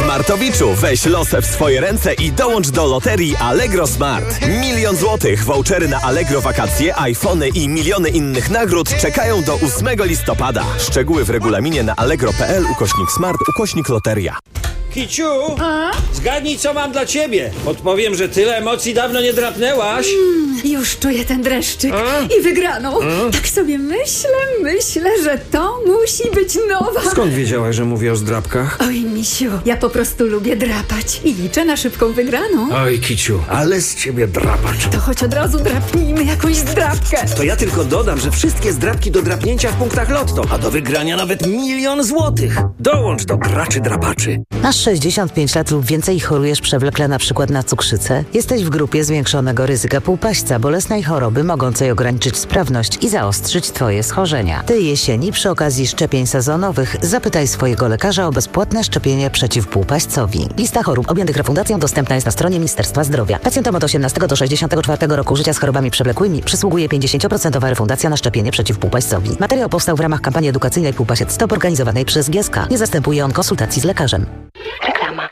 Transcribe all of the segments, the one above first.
Smartowiczu, weź losę w swoje ręce i dołącz do loterii Allegro Smart. 1 000 000 złotych, vouchery na Allegro wakacje, iPhony i miliony innych nagród czekają do 8 listopada. Szczegóły w regulaminie na allegro.pl/smart/loteria. Kiciu, zgadnij, co mam dla ciebie. Podpowiem, że tyle emocji dawno nie drapnęłaś. Już czuję ten dreszczyk i wygraną. Tak sobie myślę, że to musi być nowa. Skąd wiedziałaś, że mówię o zdrapkach? Oj, misiu, ja po prostu lubię drapać i liczę na szybką wygraną. Oj, Kiciu, ale z ciebie drapacz. To choć od razu drapnijmy jakąś zdrapkę. To ja tylko dodam, że wszystkie zdrapki do drapnięcia w punktach Lotto, a do wygrania nawet 1 000 000 złotych. Dołącz do graczy drapaczy. Masz 65 lat lub więcej i chorujesz przewlekle na przykład na cukrzycę? Jesteś w grupie zwiększonego ryzyka półpaśćca, bolesnej choroby mogącej ograniczyć sprawność i zaostrzyć Twoje schorzenia. Tej jesieni przy okazji szczepień sezonowych zapytaj swojego lekarza o bezpłatne szczepienie przeciw półpaśćcowi. Lista chorób objętych refundacją dostępna jest na stronie Ministerstwa Zdrowia. Pacjentom od 18 do 64 roku życia z chorobami przewlekłymi przysługuje 50% refundacja na szczepienie przeciw półpaśćcowi. Materiał powstał w ramach kampanii edukacyjnej Półpasiec Stop organizowanej przez GSK. Nie zastępuje on konsultacji z lekarzem. Reklama.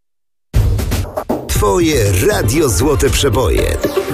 Twoje Radio Złote Przeboje.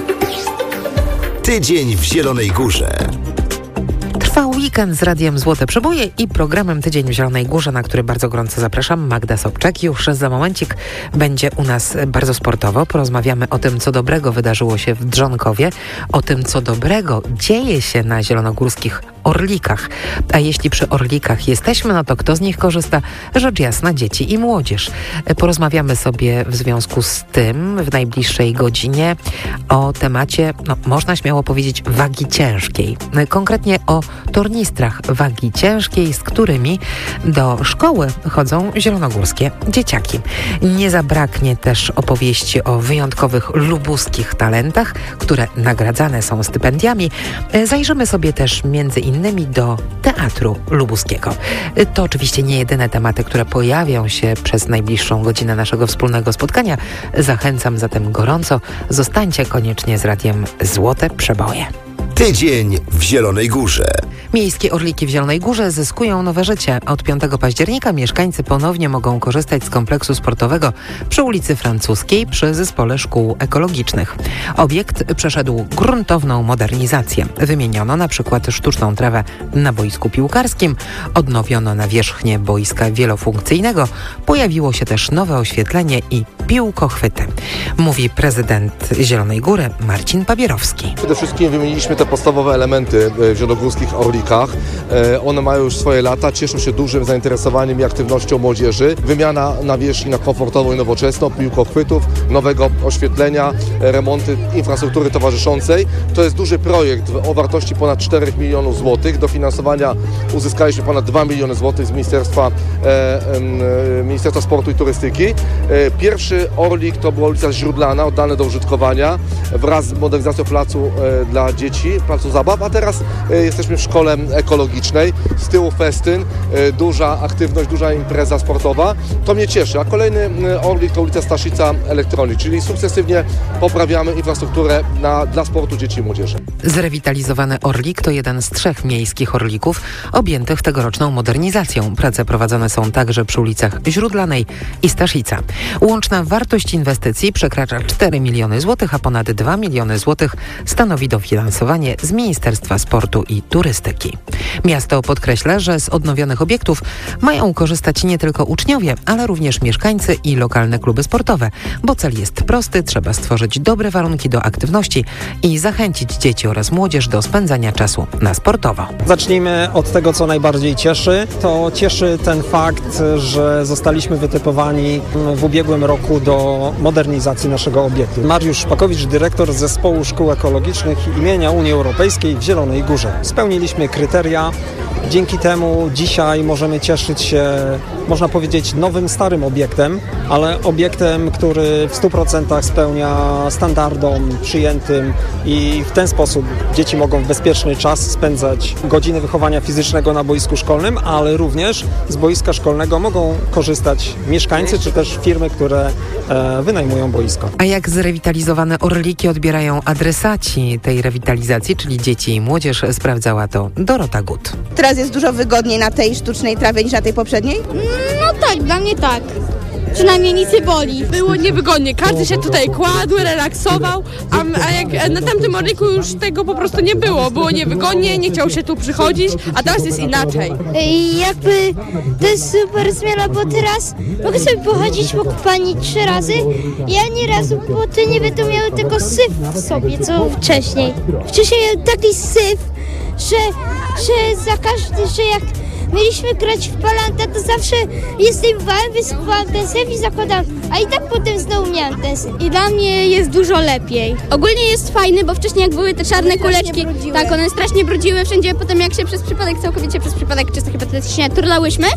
Tydzień w Zielonej Górze. Trwa weekend z Radiem Złote Przeboje i programem Tydzień w Zielonej Górze, na który bardzo gorąco zapraszam. Magda Sobczak. Już za momencik będzie u nas bardzo sportowo. Porozmawiamy o tym, co dobrego wydarzyło się w Drzonkowie, o tym, co dobrego dzieje się na zielonogórskich Orlikach. A jeśli przy Orlikach jesteśmy, no to kto z nich korzysta? Rzecz jasna, dzieci i młodzież. Porozmawiamy sobie w związku z tym w najbliższej godzinie o temacie, można śmiało powiedzieć, wagi ciężkiej. Konkretnie o tornistrach wagi ciężkiej, z którymi do szkoły chodzą zielonogórskie dzieciaki. Nie zabraknie też opowieści o wyjątkowych lubuskich talentach, które nagradzane są stypendiami. Zajrzymy sobie też między innymi do Teatru Lubuskiego. To oczywiście nie jedyne tematy, które pojawią się przez najbliższą godzinę naszego wspólnego spotkania. Zachęcam zatem gorąco. Zostańcie koniecznie z Radiem Złote Przeboje. Tydzień w Zielonej Górze. Miejskie Orliki w Zielonej Górze zyskują nowe życie. Od 5 października mieszkańcy ponownie mogą korzystać z kompleksu sportowego przy ulicy Francuskiej przy Zespole Szkół Ekologicznych. Obiekt przeszedł gruntowną modernizację. Wymieniono na przykład sztuczną trawę na boisku piłkarskim, odnowiono nawierzchnię boiska wielofunkcyjnego, pojawiło się też nowe oświetlenie i piłkochwyty. Mówi prezydent Zielonej Góry Marcin Pabierowski. Przede wszystkim wymieniliśmy te podstawowe elementy w zielonogórskich Orlikach. One mają już swoje lata, cieszą się dużym zainteresowaniem i aktywnością młodzieży. Wymiana nawierzchni na komfortową i nowoczesną, piłkochwytów, nowego oświetlenia, remonty infrastruktury towarzyszącej. To jest duży projekt o wartości ponad 4 milionów złotych. Dofinansowania uzyskaliśmy ponad 2 miliony złotych z Ministerstwa Sportu i Turystyki. Pierwszy Orlik to była ulica Źródlana, oddane do użytkowania wraz z modernizacją placu dla dzieci, placu zabaw, a teraz jesteśmy w szkole ekologicznej. Z tyłu festyn, duża aktywność, duża impreza sportowa. To mnie cieszy. A kolejny Orlik to ulica Staszica Elektronik, czyli sukcesywnie poprawiamy infrastrukturę dla sportu dzieci i młodzieży. Zrewitalizowany Orlik to jeden z 3 miejskich Orlików objętych tegoroczną modernizacją. Prace prowadzone są także przy ulicach Źródlanej i Staszica. Łączna wartość inwestycji przekracza 4 miliony złotych, a ponad 2 miliony złotych stanowi dofinansowanie z Ministerstwa Sportu i Turystyki. Miasto podkreśla, że z odnowionych obiektów mają korzystać nie tylko uczniowie, ale również mieszkańcy i lokalne kluby sportowe, bo cel jest prosty, trzeba stworzyć dobre warunki do aktywności i zachęcić dzieci oraz młodzież do spędzania czasu na sportowo. Zacznijmy od tego, co najbardziej cieszy. To cieszy ten fakt, że zostaliśmy wytypowani w ubiegłym roku do modernizacji naszego obiektu. Mariusz Szpakowicz, dyrektor Zespołu Szkół Ekologicznych imienia Unii Europejskiej w Zielonej Górze. Spełniliśmy kryteria. Dzięki temu dzisiaj możemy cieszyć się, można powiedzieć, nowym, starym obiektem, ale obiektem, który w 100% spełnia standardom przyjętym i w ten sposób dzieci mogą w bezpieczny czas spędzać godziny wychowania fizycznego na boisku szkolnym, ale również z boiska szkolnego mogą korzystać mieszkańcy czy też firmy, które wynajmują boisko. A jak zrewitalizowane Orliki odbierają adresaci tej rewitalizacji, czyli dzieci i młodzież, sprawdzała to Dorota Gut. Teraz jest dużo wygodniej na tej sztucznej trawie niż na tej poprzedniej? No tak, dla mnie tak. przynajmniej nic nie boli. Było niewygodnie, każdy się tutaj kładł, relaksował, a jak na tamtym Orliku już tego po prostu nie było. Było niewygodnie, nie chciał się tu przychodzić, a teraz jest inaczej. I jakby to jest super zmiana, bo teraz mogę sobie pochodzić po kupalni 3 razy. Ja nie razu, bo te nie będą miały tego syf w sobie, co wcześniej. Wcześniej taki syf, że za każdy, że jak mieliśmy grać w palanta, to zawsze zdejmowałem, wysypywałem ten syf i zakładałem, a i tak potem znowu miałem ten syf. I dla mnie jest dużo lepiej. Ogólnie jest fajny, bo wcześniej jak były te czarne kuleczki, tak, one strasznie brudziły wszędzie, potem jak się całkowicie przez przypadek, czysto hipotetycznie turlałyśmy,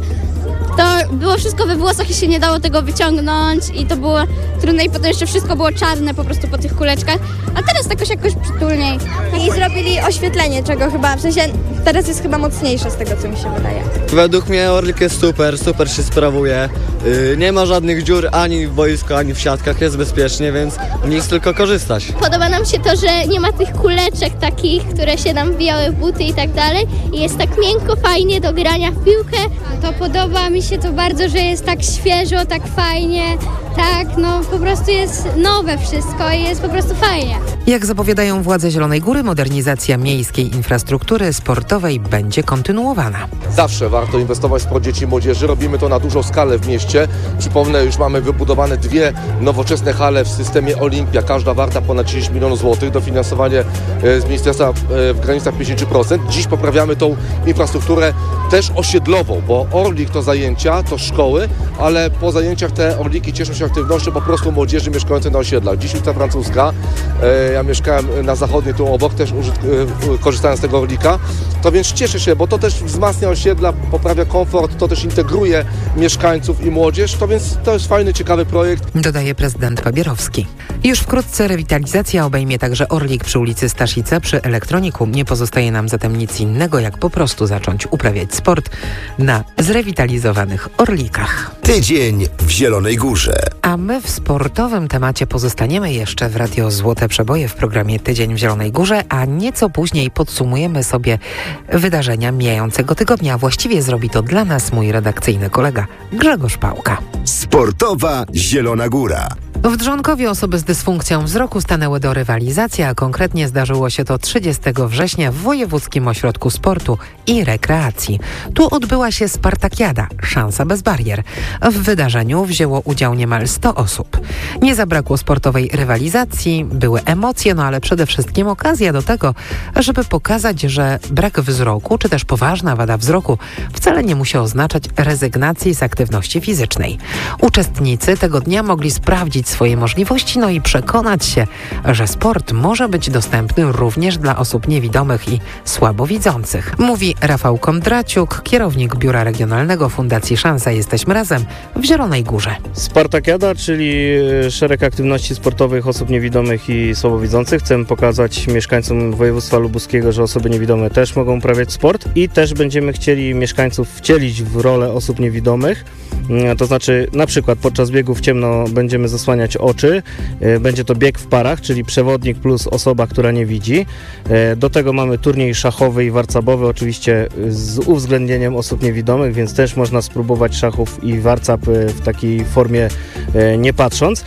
to było wszystko we włosach i się nie dało tego wyciągnąć i to było trudne i potem jeszcze wszystko było czarne po prostu po tych kuleczkach, a teraz jakoś przytulniej. I zrobili oświetlenie, czego chyba, w sensie teraz jest chyba mocniejsze z tego, co mi się wydaje. Według mnie Orlik jest super się sprawuje. Nie ma żadnych dziur ani w boisku, ani w siatkach, jest bezpiecznie, więc nic tylko korzystać. Podoba nam się to, że nie ma tych kuleczek takich, które się nam wbijały w buty i tak dalej i jest tak miękko, fajnie do grania w piłkę. To podoba mi się to bardzo, że jest tak świeżo, tak fajnie, tak, no po prostu jest nowe wszystko i jest po prostu fajnie. Jak zapowiadają władze Zielonej Góry, modernizacja miejskiej infrastruktury sportowej będzie kontynuowana. Zawsze warto inwestować w sport dzieci i młodzieży. Robimy to na dużą skalę w mieście. Przypomnę, już mamy wybudowane 2 nowoczesne hale w systemie Olimpia. Każda warta ponad 30 milionów złotych. Dofinansowanie z ministerstwa w granicach 50%. Dziś poprawiamy tą infrastrukturę też osiedlową, bo Orlik to zajęcia, to szkoły, ale po zajęciach te Orliki cieszą się aktywnością po prostu młodzieży mieszkającej na osiedlach. Dziś ulica Francuska. Ja mieszkałem na zachodniej, tu obok, też korzystałem z tego Orlika. To więc cieszę się, bo to też wzmacnia osiedla, poprawia komfort, to też integruje mieszkańców i młodzież. To więc to jest fajny, ciekawy projekt. Dodaje prezydent Pabierowski. Już wkrótce rewitalizacja obejmie także Orlik przy ulicy Staszica przy Elektroniku. Nie pozostaje nam zatem nic innego, jak po prostu zacząć uprawiać sport na zrewitalizowanych Orlikach. Tydzień w Zielonej Górze. A my w sportowym temacie pozostaniemy jeszcze w Radio Złote Przeboje w programie Tydzień w Zielonej Górze, a nieco później podsumujemy sobie wydarzenia mijającego tygodnia. Właściwie zrobi to dla nas mój redakcyjny kolega Grzegorz Pałka. Sportowa Zielona Góra. W Drzonkowie osoby z dysfunkcją wzroku stanęły do rywalizacji, a konkretnie zdarzyło się to 30 września w Wojewódzkim Ośrodku Sportu i Rekreacji. Tu odbyła się Spartakiada, szansa bez barier. W wydarzeniu wzięło udział niemal 100 osób. Nie zabrakło sportowej rywalizacji, były emocje, no ale przede wszystkim okazja do tego, żeby pokazać, że brak wzroku, czy też poważna wada wzroku wcale nie musi oznaczać rezygnacji z aktywności fizycznej. Uczestnicy tego dnia mogli sprawdzić swoje możliwości, no i przekonać się, że sport może być dostępny również dla osób niewidomych i słabowidzących. Mówi Rafał Kondraciuk, kierownik Biura Regionalnego Fundacji Szansa Jesteśmy Razem w Zielonej Górze. Spartakiada, czyli szereg aktywności sportowych osób niewidomych i słabowidzących. Chcemy pokazać mieszkańcom województwa lubuskiego, że osoby niewidome też mogą uprawiać sport i też będziemy chcieli mieszkańców wcielić w rolę osób niewidomych. To znaczy na przykład podczas biegu w ciemno będziemy zasłaniać oczy. Będzie to bieg w parach, czyli przewodnik plus osoba, która nie widzi. Do tego mamy turniej szachowy i warcabowy, oczywiście z uwzględnieniem osób niewidomych, więc też można spróbować szachów i warcab w takiej formie nie patrząc.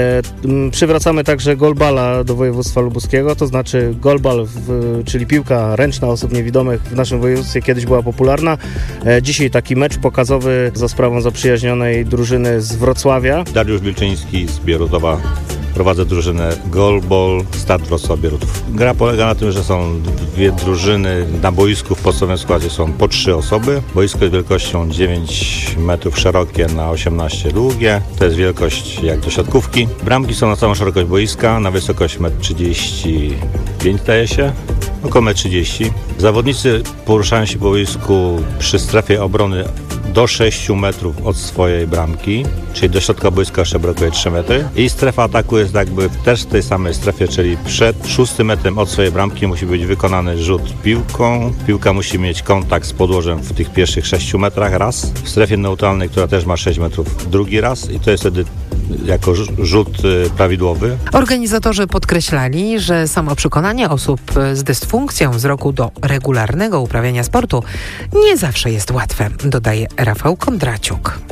Przywracamy także golbala do województwa lubuskiego, to znaczy golbal, czyli piłka ręczna osób niewidomych w naszym województwie kiedyś była popularna. Dzisiaj taki mecz pokazowy za sprawą zaprzyjaźnionej drużyny z Wrocławia. Dariusz Wilczyński z Bierutowa. Prowadzę drużynę Golbol Start Wrocław Bierutów. Gra polega na tym, że są 2 drużyny na boisku. W podstawowym składzie są po 3 osoby. Boisko jest wielkością 9 metrów szerokie na 18 długie. To jest wielkość jak do siatkówki. Bramki są na całą szerokość boiska, na wysokość 1,35 m zdaje się. Około 1,30 m. Zawodnicy poruszają się po boisku przy strefie obrony do 6 metrów od swojej bramki, czyli do środka boiska jeszcze brakuje 3 metry. I strefa ataku jest jakby też w tej samej strefie, czyli przed 6 metrem od swojej bramki musi być wykonany rzut piłką. Piłka musi mieć kontakt z podłożem w tych pierwszych 6 metrach raz. W strefie neutralnej, która też ma 6 metrów, drugi raz i to jest wtedy jako rzut prawidłowy. Organizatorzy podkreślali, że samo przekonanie osób z dysfunkcją wzroku do regularnego uprawiania sportu nie zawsze jest łatwe, dodaje Rafał Kondraciuk.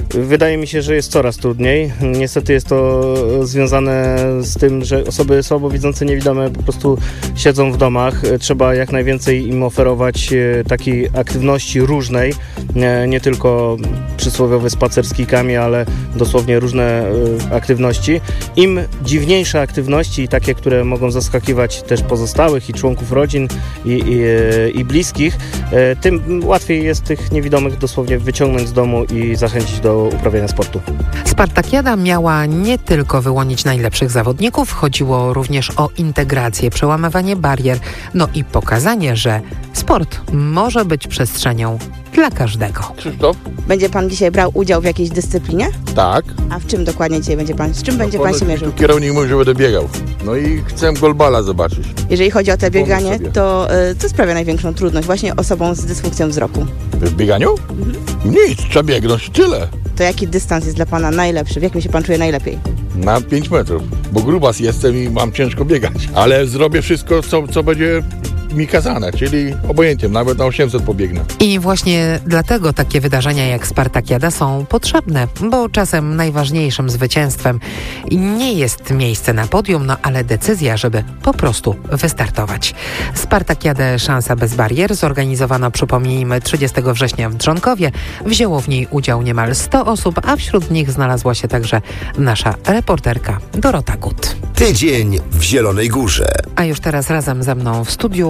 Wydaje mi się, że jest coraz trudniej. Niestety jest to związane z tym, że osoby słabowidzące, niewidome po prostu siedzą w domach. Trzeba jak najwięcej im oferować takiej aktywności różnej, nie tylko przysłowiowy spacer z kijkami, ale dosłownie różne aktywności. Im dziwniejsze aktywności i takie, które mogą zaskakiwać też pozostałych i członków rodzin i bliskich, tym łatwiej jest tych niewidomych dosłownie wyciągnąć z domu i zachęcić do uprawiania sportu. Spartakiada miała nie tylko wyłonić najlepszych zawodników, chodziło również o integrację, przełamywanie barier, no i pokazanie, że sport może być przestrzenią dla każdego. Krzysztof? Będzie pan dzisiaj brał udział w jakiejś dyscyplinie? Tak. A w czym dokładnie dzisiaj będzie pan? Z czym będzie pan się mierzył? Kierownik mówi, że będę biegał. No i chcę golbala zobaczyć. Jeżeli chodzi o te bieganie, to co sprawia największą trudność właśnie osobom z dysfunkcją wzroku? W bieganiu? Nic, trzeba biegnąć, tyle. To jaki dystans jest dla pana najlepszy? W jakim się pan czuje najlepiej? Na 5 metrów, bo grubas jestem i mam ciężko biegać. Ale zrobię wszystko, co będzie mi kazane, czyli obojętnie, nawet na 800 pobiegnę. I właśnie dlatego takie wydarzenia jak Spartakiada są potrzebne, bo czasem najważniejszym zwycięstwem nie jest miejsce na podium, no ale decyzja, żeby po prostu wystartować. Spartakiadę Szansa bez barier zorganizowano, przypomnijmy, 30 września w Drzonkowie. Wzięło w niej udział niemal 100 osób, a wśród nich znalazła się także nasza reporterka Dorota Gut. Tydzień w Zielonej Górze. A już teraz razem ze mną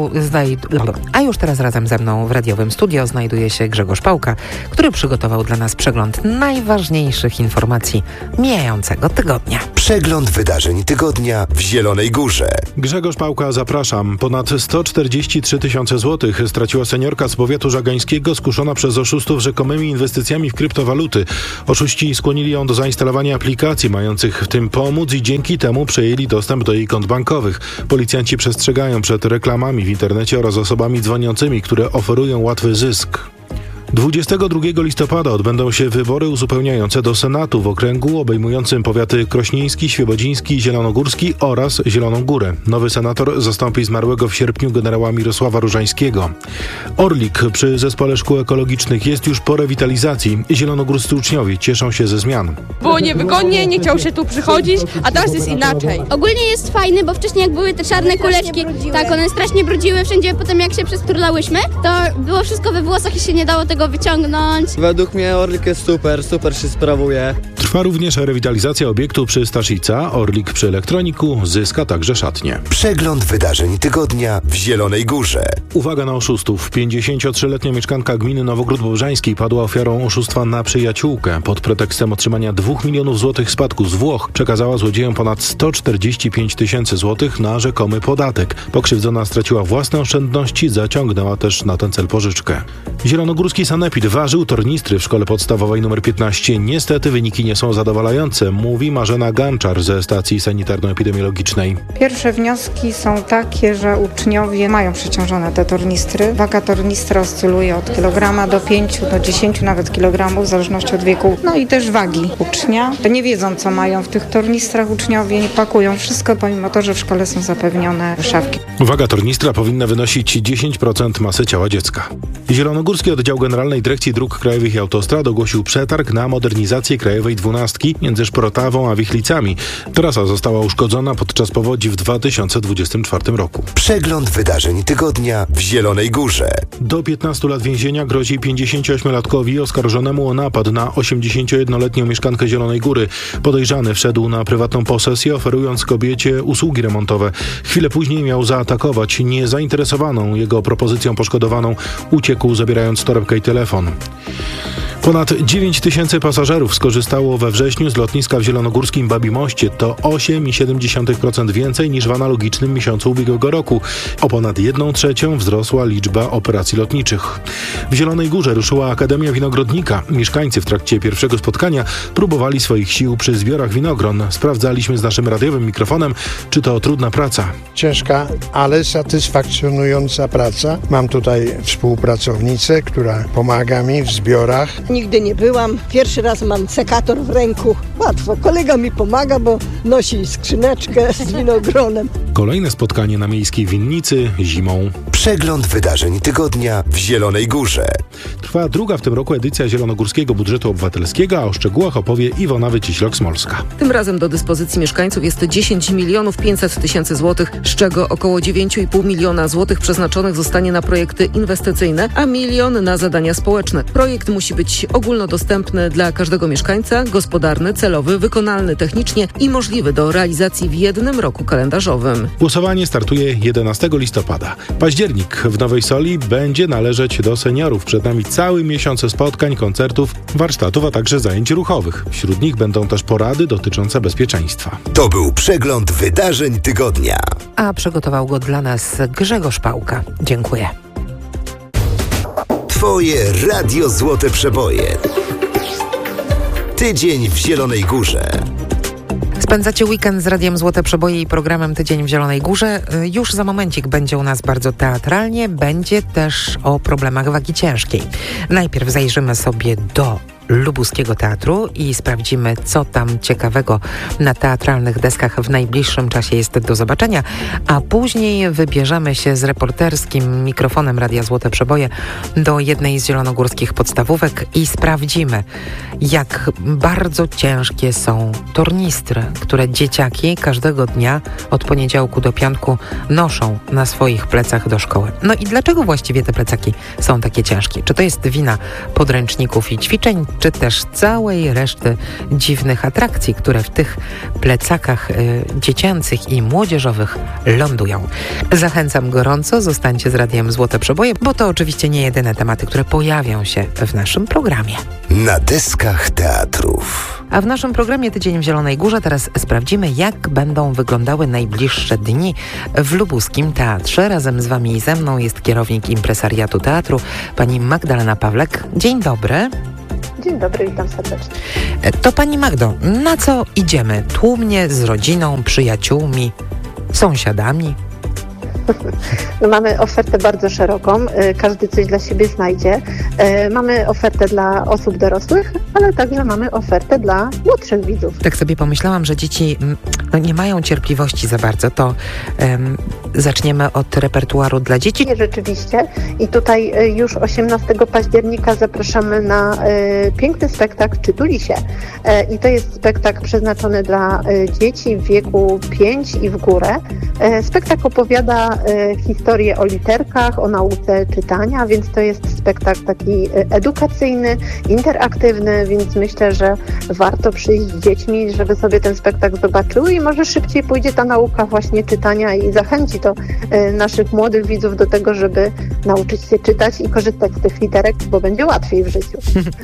w radiowym studio znajduje się Grzegorz Pałka, który przygotował dla nas przegląd najważniejszych informacji mijającego tygodnia. Przegląd wydarzeń tygodnia w Zielonej Górze. Grzegorz Pałka, zapraszam. Ponad 143 000 złotych straciła seniorka z powiatu żagańskiego, skuszona przez oszustów rzekomymi inwestycjami w kryptowaluty. Oszuści skłonili ją do zainstalowania aplikacji mających w tym pomóc i dzięki temu przejęli dostęp do jej kont bankowych. Policjanci przestrzegają przed reklamami w internecie oraz osobami dzwoniącymi, które oferują łatwy zysk. 22 listopada odbędą się wybory uzupełniające do Senatu w okręgu obejmującym powiaty krośnieński, świebodziński, zielonogórski oraz Zieloną Górę. Nowy senator zastąpi zmarłego w sierpniu generała Mirosława Różańskiego. Orlik przy Zespole Szkół Ekologicznych jest już po rewitalizacji. Zielonogórscy uczniowie cieszą się ze zmian. Było niewygodnie, nie chciał się tu przychodzić, a teraz jest inaczej. Ogólnie jest fajny, bo wcześniej jak były te czarne kuleczki, tak one strasznie brudziły wszędzie, potem jak się przesturlałyśmy, to było wszystko we włosach i się nie dało tego wyciągnąć. Według mnie Orlik jest super się sprawuje. Trwa również rewitalizacja obiektu przy Staszica. Orlik przy Elektroniku zyska także szatnię. Przegląd wydarzeń tygodnia w Zielonej Górze. Uwaga na oszustów. 53-letnia mieszkanka gminy Nowogród Bobrzański padła ofiarą oszustwa na przyjaciółkę. Pod pretekstem otrzymania 2 milionów złotych spadku z Włoch przekazała złodziejom ponad 145 000 złotych na rzekomy podatek. Pokrzywdzona straciła własne oszczędności, zaciągnęła też na ten cel pożyczkę. Zielonogórski sanepid ważył tornistry w szkole podstawowej nr 15. Niestety wyniki nie są zadowalające, mówi Marzena Ganczar ze stacji sanitarno-epidemiologicznej. Pierwsze wnioski są takie, że uczniowie mają przeciążone te tornistry. Waga tornistra oscyluje od kilograma do 5 do 10 nawet kilogramów, w zależności od wieku. No i też wagi ucznia. Nie wiedzą, co mają w tych tornistrach uczniowie, nie pakują wszystko, pomimo to, że w szkole są zapewnione szafki. Waga tornistra powinna wynosić 10% masy ciała dziecka. Zielonogórski Oddział Generalnej Dyrekcji Dróg Krajowych i Autostrad ogłosił przetarg na modernizację Krajowej 12 między Szprotawą a Wichlicami. Trasa została uszkodzona podczas powodzi w 2024 roku. Przegląd wydarzeń tygodnia w Zielonej Górze. Do 15 lat więzienia grozi 58-latkowi oskarżonemu o napad na 81-letnią mieszkankę Zielonej Góry. Podejrzany wszedł na prywatną posesję, oferując kobiecie usługi remontowe. Chwilę później miał zaatakować niezainteresowaną jego propozycją poszkodowaną. Uciekł, zabierając torebkę i telefon. Ponad 9 000 pasażerów skorzystało we wrześniu z lotniska w zielonogórskim Babimoście. To 8,7% więcej niż w analogicznym miesiącu ubiegłego roku. O ponad 1/3 wzrosła liczba operacji lotniczych. W Zielonej Górze ruszyła Akademia Winogrodnika. Mieszkańcy w trakcie pierwszego spotkania próbowali swoich sił przy zbiorach winogron. Sprawdzaliśmy z naszym radiowym mikrofonem, czy to trudna praca. Ciężka, ale satysfakcjonująca praca. Mam tutaj współpracownicę, która pomaga mi w zbiorach. Nigdy nie byłam. Pierwszy raz mam sekator w ręku. Łatwo. Kolega mi pomaga, bo nosi skrzyneczkę z winogronem. Kolejne spotkanie na miejskiej winnicy zimą. Przegląd wydarzeń tygodnia w Zielonej Górze. trwa druga w tym roku edycja Zielonogórskiego Budżetu Obywatelskiego, a o szczegółach opowie Iwona Wyciślok-Smolska. Tym razem do dyspozycji mieszkańców jest 10 500 000 złotych, z czego około 9,5 miliona złotych przeznaczonych zostanie na projekty inwestycyjne, a 1 milion na zadania społeczne. Projekt musi być ogólnodostępny dla każdego mieszkańca, gospodarny, celowy, wykonalny technicznie i możliwy do realizacji w jednym roku kalendarzowym. Głosowanie startuje 11 listopada. Październik w Nowej Soli będzie należeć do seniorów. Przed nami cały miesiąc spotkań, koncertów, warsztatów, a także zajęć ruchowych. Wśród nich będą też porady dotyczące bezpieczeństwa. To był przegląd wydarzeń tygodnia. A przygotował go dla nas Grzegorz Pałka. Dziękuję. Twoje Radio Złote Przeboje. Tydzień w Zielonej Górze. Spędzacie weekend z Radiem Złote Przeboje i programem Tydzień w Zielonej Górze. Już za momencik będzie u nas bardzo teatralnie. Będzie też o problemach wagi ciężkiej. Najpierw zajrzymy sobie do Lubuskiego Teatru i sprawdzimy, co tam ciekawego na teatralnych deskach w najbliższym czasie jest do zobaczenia, a później wybierzemy się z reporterskim mikrofonem Radia Złote Przeboje do jednej z zielonogórskich podstawówek i sprawdzimy, jak bardzo ciężkie są tornistry, które dzieciaki każdego dnia od poniedziałku do piątku noszą na swoich plecach do szkoły. No i dlaczego właściwie te plecaki są takie ciężkie? Czy to jest wina podręczników i ćwiczeń, czy też całej reszty dziwnych atrakcji, które w tych plecakach dziecięcych i młodzieżowych lądują. Zachęcam gorąco, zostańcie z Radiem Złote Przeboje, bo to oczywiście nie jedyne tematy, które pojawią się w naszym programie. Na deskach teatrów. A w naszym programie Tydzień w Zielonej Górze teraz sprawdzimy, jak będą wyglądały najbliższe dni w Lubuskim Teatrze. Razem z Wami i ze mną jest kierownik impresariatu teatru, pani Magdalena Pawlek. Dzień dobry. Dzień dobry, witam serdecznie. To pani Magdo, na co idziemy? Tłumnie, z rodziną, przyjaciółmi, sąsiadami? Mamy ofertę bardzo szeroką, każdy coś dla siebie znajdzie. Mamy ofertę dla osób dorosłych, ale także mamy ofertę dla młodszych widzów. Tak sobie pomyślałam, że dzieci nie mają cierpliwości za bardzo, to zaczniemy od repertuaru dla dzieci. Rzeczywiście i tutaj już 18 października zapraszamy na piękny spektakl Czytuli się. I to jest spektakl przeznaczony dla dzieci w wieku 5 i w górę. Spektakl opowiada historię o literkach, o nauce czytania, więc to jest spektakl taki edukacyjny, interaktywny, więc myślę, że warto przyjść z dziećmi, żeby sobie ten spektakl zobaczyły i może szybciej pójdzie ta nauka właśnie czytania i zachęci to naszych młodych widzów do tego, żeby nauczyć się czytać i korzystać z tych literek, bo będzie łatwiej w życiu.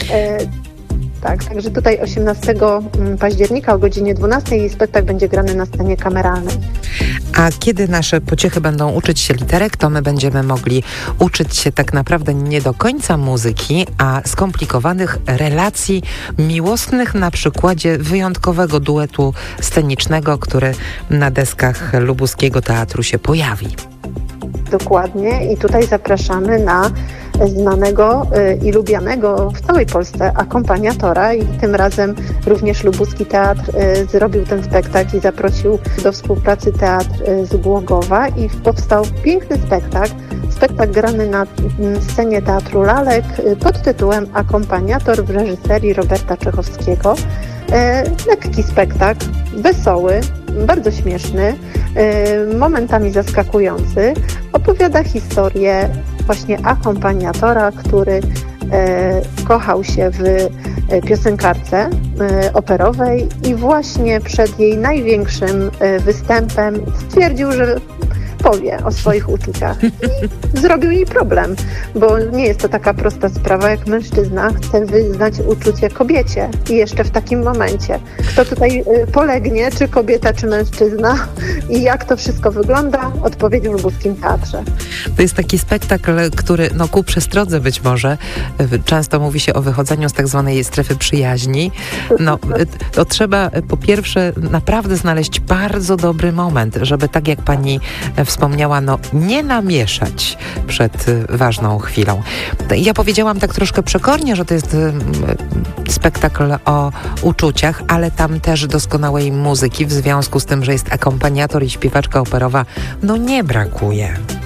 Tak, także tutaj 18 października o godzinie 12 spektakl będzie grany na scenie kameralnej. A kiedy nasze pociechy będą uczyć się literek, to my będziemy mogli uczyć się tak naprawdę nie do końca muzyki, a skomplikowanych relacji miłosnych na przykładzie wyjątkowego duetu scenicznego, który na deskach Lubuskiego Teatru się pojawi. Dokładnie i tutaj zapraszamy na znanego i lubianego w całej Polsce akompaniatora i tym razem również Lubuski Teatr zrobił ten spektakl i zaprosił do współpracy Teatr z Głogowa i powstał piękny spektakl grany na scenie Teatru Lalek pod tytułem Akompaniator w reżyserii Roberta Czechowskiego. Lekki spektakl, wesoły, bardzo śmieszny, momentami zaskakujący. Opowiada historię właśnie akompaniatora, który kochał się w piosenkarce operowej i właśnie przed jej największym występem stwierdził, że powie o swoich uczuciach i zrobił jej problem, bo nie jest to taka prosta sprawa, jak mężczyzna chce wyznać uczucie kobiecie i jeszcze w takim momencie. Kto tutaj polegnie, czy kobieta, czy mężczyzna i jak to wszystko wygląda, odpowiedź w Lubuskim Teatrze. To jest taki spektakl, który ku przestrodze być może, często mówi się o wychodzeniu z tak zwanej strefy przyjaźni. To trzeba po pierwsze naprawdę znaleźć bardzo dobry moment, żeby tak jak pani wspomniała, nie namieszać przed ważną chwilą. Ja powiedziałam tak troszkę przekornie, że to jest spektakl o uczuciach, ale tam też doskonałej muzyki w związku z tym, że jest akompaniator i śpiewaczka operowa, nie brakuje.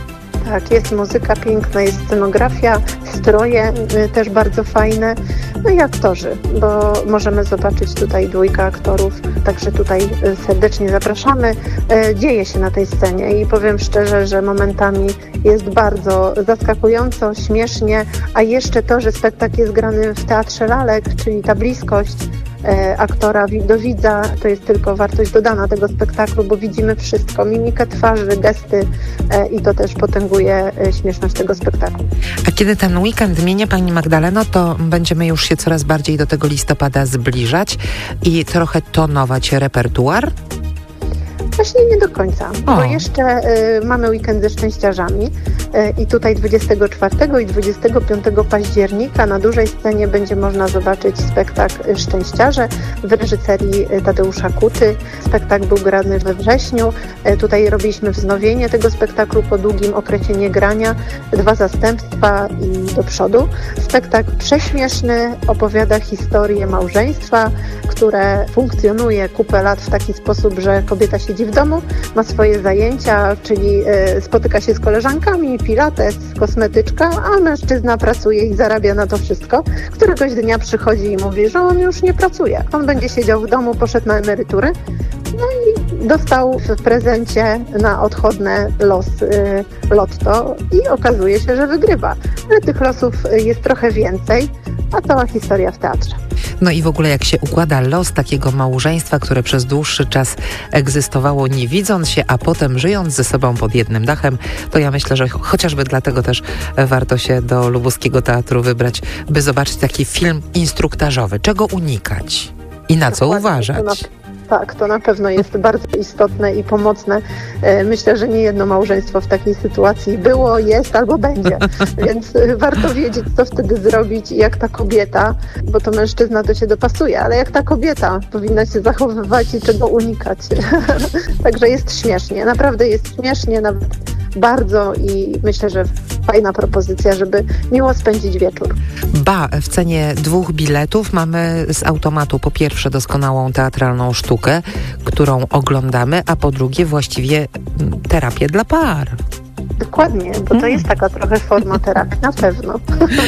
Tak, jest muzyka piękna, jest scenografia, stroje też bardzo fajne, no i aktorzy, bo możemy zobaczyć tutaj 2 aktorów, także tutaj serdecznie zapraszamy. Dzieje się na tej scenie i powiem szczerze, że momentami jest bardzo zaskakująco, śmiesznie, a jeszcze to, że spektakl jest grany w Teatrze Lalek, czyli ta bliskość aktora do widza, to jest tylko wartość dodana tego spektaklu, bo widzimy wszystko, mimikę twarzy, gesty i to też potęguje śmieszność tego spektaklu. A kiedy ten weekend minie, Pani Magdaleno, to będziemy już się coraz bardziej do tego listopada zbliżać i trochę tonować repertuar? Właśnie nie do końca, bo jeszcze mamy weekend ze szczęściarzami i tutaj 24 i 25 października na dużej scenie będzie można zobaczyć spektakl Szczęściarze w reżyserii Tadeusza Kuty. Spektakl był grany we wrześniu. Tutaj robiliśmy wznowienie tego spektaklu po długim okresie niegrania. 2 zastępstwa i do przodu. Spektakl prześmieszny, opowiada historię małżeństwa, które funkcjonuje kupę lat w taki sposób, że kobieta siedzi w domu, ma swoje zajęcia, czyli spotyka się z koleżankami, pilates, kosmetyczka, a mężczyzna pracuje i zarabia na to wszystko. Któregoś dnia przychodzi i mówi, że on już nie pracuje. On będzie siedział w domu, poszedł na emeryturę, no i dostał w prezencie na odchodne los lotto i okazuje się, że wygrywa. Ale tych losów jest trochę więcej, a cała historia w teatrze. No i w ogóle jak się układa los takiego małżeństwa, które przez dłuższy czas egzystowało nie widząc się, a potem żyjąc ze sobą pod jednym dachem, to ja myślę, że chociażby dlatego też warto się do Lubuskiego Teatru wybrać, by zobaczyć taki film instruktażowy. Czego unikać i na co uważać? Tak, to na pewno jest bardzo istotne i pomocne. Myślę, że nie jedno małżeństwo w takiej sytuacji było, jest albo będzie. Więc warto wiedzieć, co wtedy zrobić i jak ta kobieta, bo to mężczyzna to się dopasuje, ale jak ta kobieta powinna się zachowywać i czego unikać. Także jest śmiesznie, naprawdę jest śmiesznie, nawet bardzo i myślę, że fajna propozycja, żeby miło spędzić wieczór. Ba, w cenie 2 biletów mamy z automatu po pierwsze doskonałą teatralną sztukę, którą oglądamy, a po drugie właściwie terapię dla par. Dokładnie, bo to jest taka trochę forma terapii, na pewno.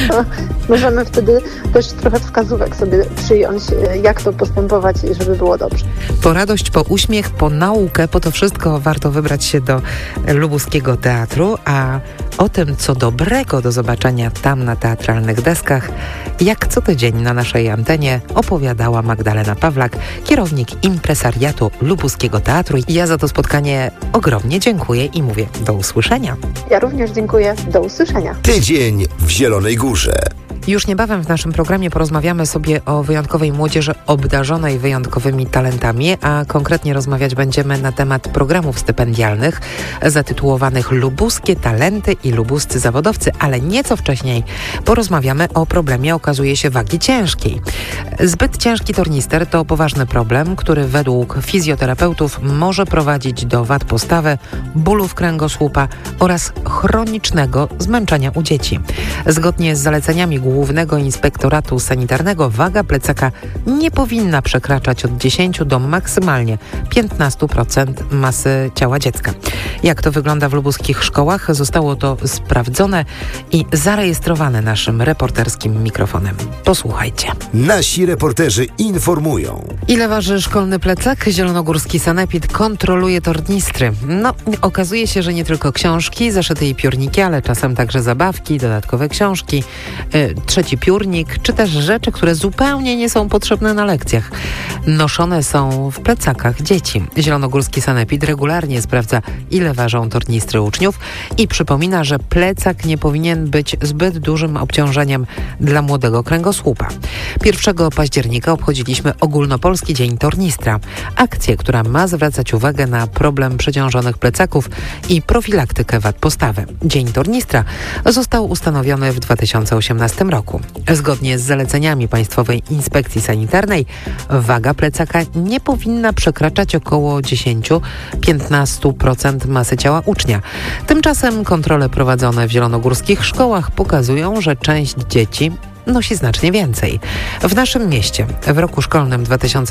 Możemy wtedy też trochę wskazówek sobie przyjąć, jak to postępować, żeby było dobrze. Po radość, po uśmiech, po naukę, po to wszystko warto wybrać się do Lubuskiego Teatru, a o tym, co dobrego do zobaczenia tam na teatralnych deskach, jak co tydzień na naszej antenie opowiadała Magdalena Pawlak, kierownik impresariatu Lubuskiego Teatru. Ja za to spotkanie ogromnie dziękuję i mówię do usłyszenia. Ja również dziękuję. Do usłyszenia. Tydzień w Zielonej Górze. Już niebawem w naszym programie porozmawiamy sobie o wyjątkowej młodzieży obdarzonej wyjątkowymi talentami, a konkretnie rozmawiać będziemy na temat programów stypendialnych zatytułowanych Lubuskie Talenty i Lubuscy Zawodowcy, ale nieco wcześniej porozmawiamy o problemie, okazuje się, wagi ciężkiej. Zbyt ciężki tornister to poważny problem, który według fizjoterapeutów może prowadzić do wad postawy, bólów kręgosłupa oraz chronicznego zmęczenia u dzieci. Zgodnie z zaleceniami Głównego Inspektoratu Sanitarnego waga plecaka nie powinna przekraczać od 10 do maksymalnie 15% masy ciała dziecka. Jak to wygląda w lubuskich szkołach? Zostało to sprawdzone i zarejestrowane naszym reporterskim mikrofonem. Posłuchajcie. Nasi reporterzy informują. Ile waży szkolny plecak? Zielonogórski sanepid kontroluje tornistry. No, okazuje się, że nie tylko książki, zeszyty i piórniki, ale czasem także zabawki, dodatkowe książki, trzeci piórnik, czy też rzeczy, które zupełnie nie są potrzebne na lekcjach. Noszone są w plecakach dzieci. Zielonogórski sanepid regularnie sprawdza, ile ważą tornistry uczniów i przypomina, że plecak nie powinien być zbyt dużym obciążeniem dla młodego kręgosłupa. 1 października obchodziliśmy Ogólnopolski Dzień Tornistra. Akcję, która ma zwracać uwagę na problem przeciążonych plecaków i profilaktykę wad postawy. Dzień Tornistra został ustanowiony w 2018 roku. Zgodnie z zaleceniami Państwowej Inspekcji Sanitarnej waga plecaka nie powinna przekraczać około 10-15% masy ciała ucznia. Tymczasem kontrole prowadzone w zielonogórskich szkołach pokazują, że część dzieci nosi znacznie więcej. W naszym mieście w roku szkolnym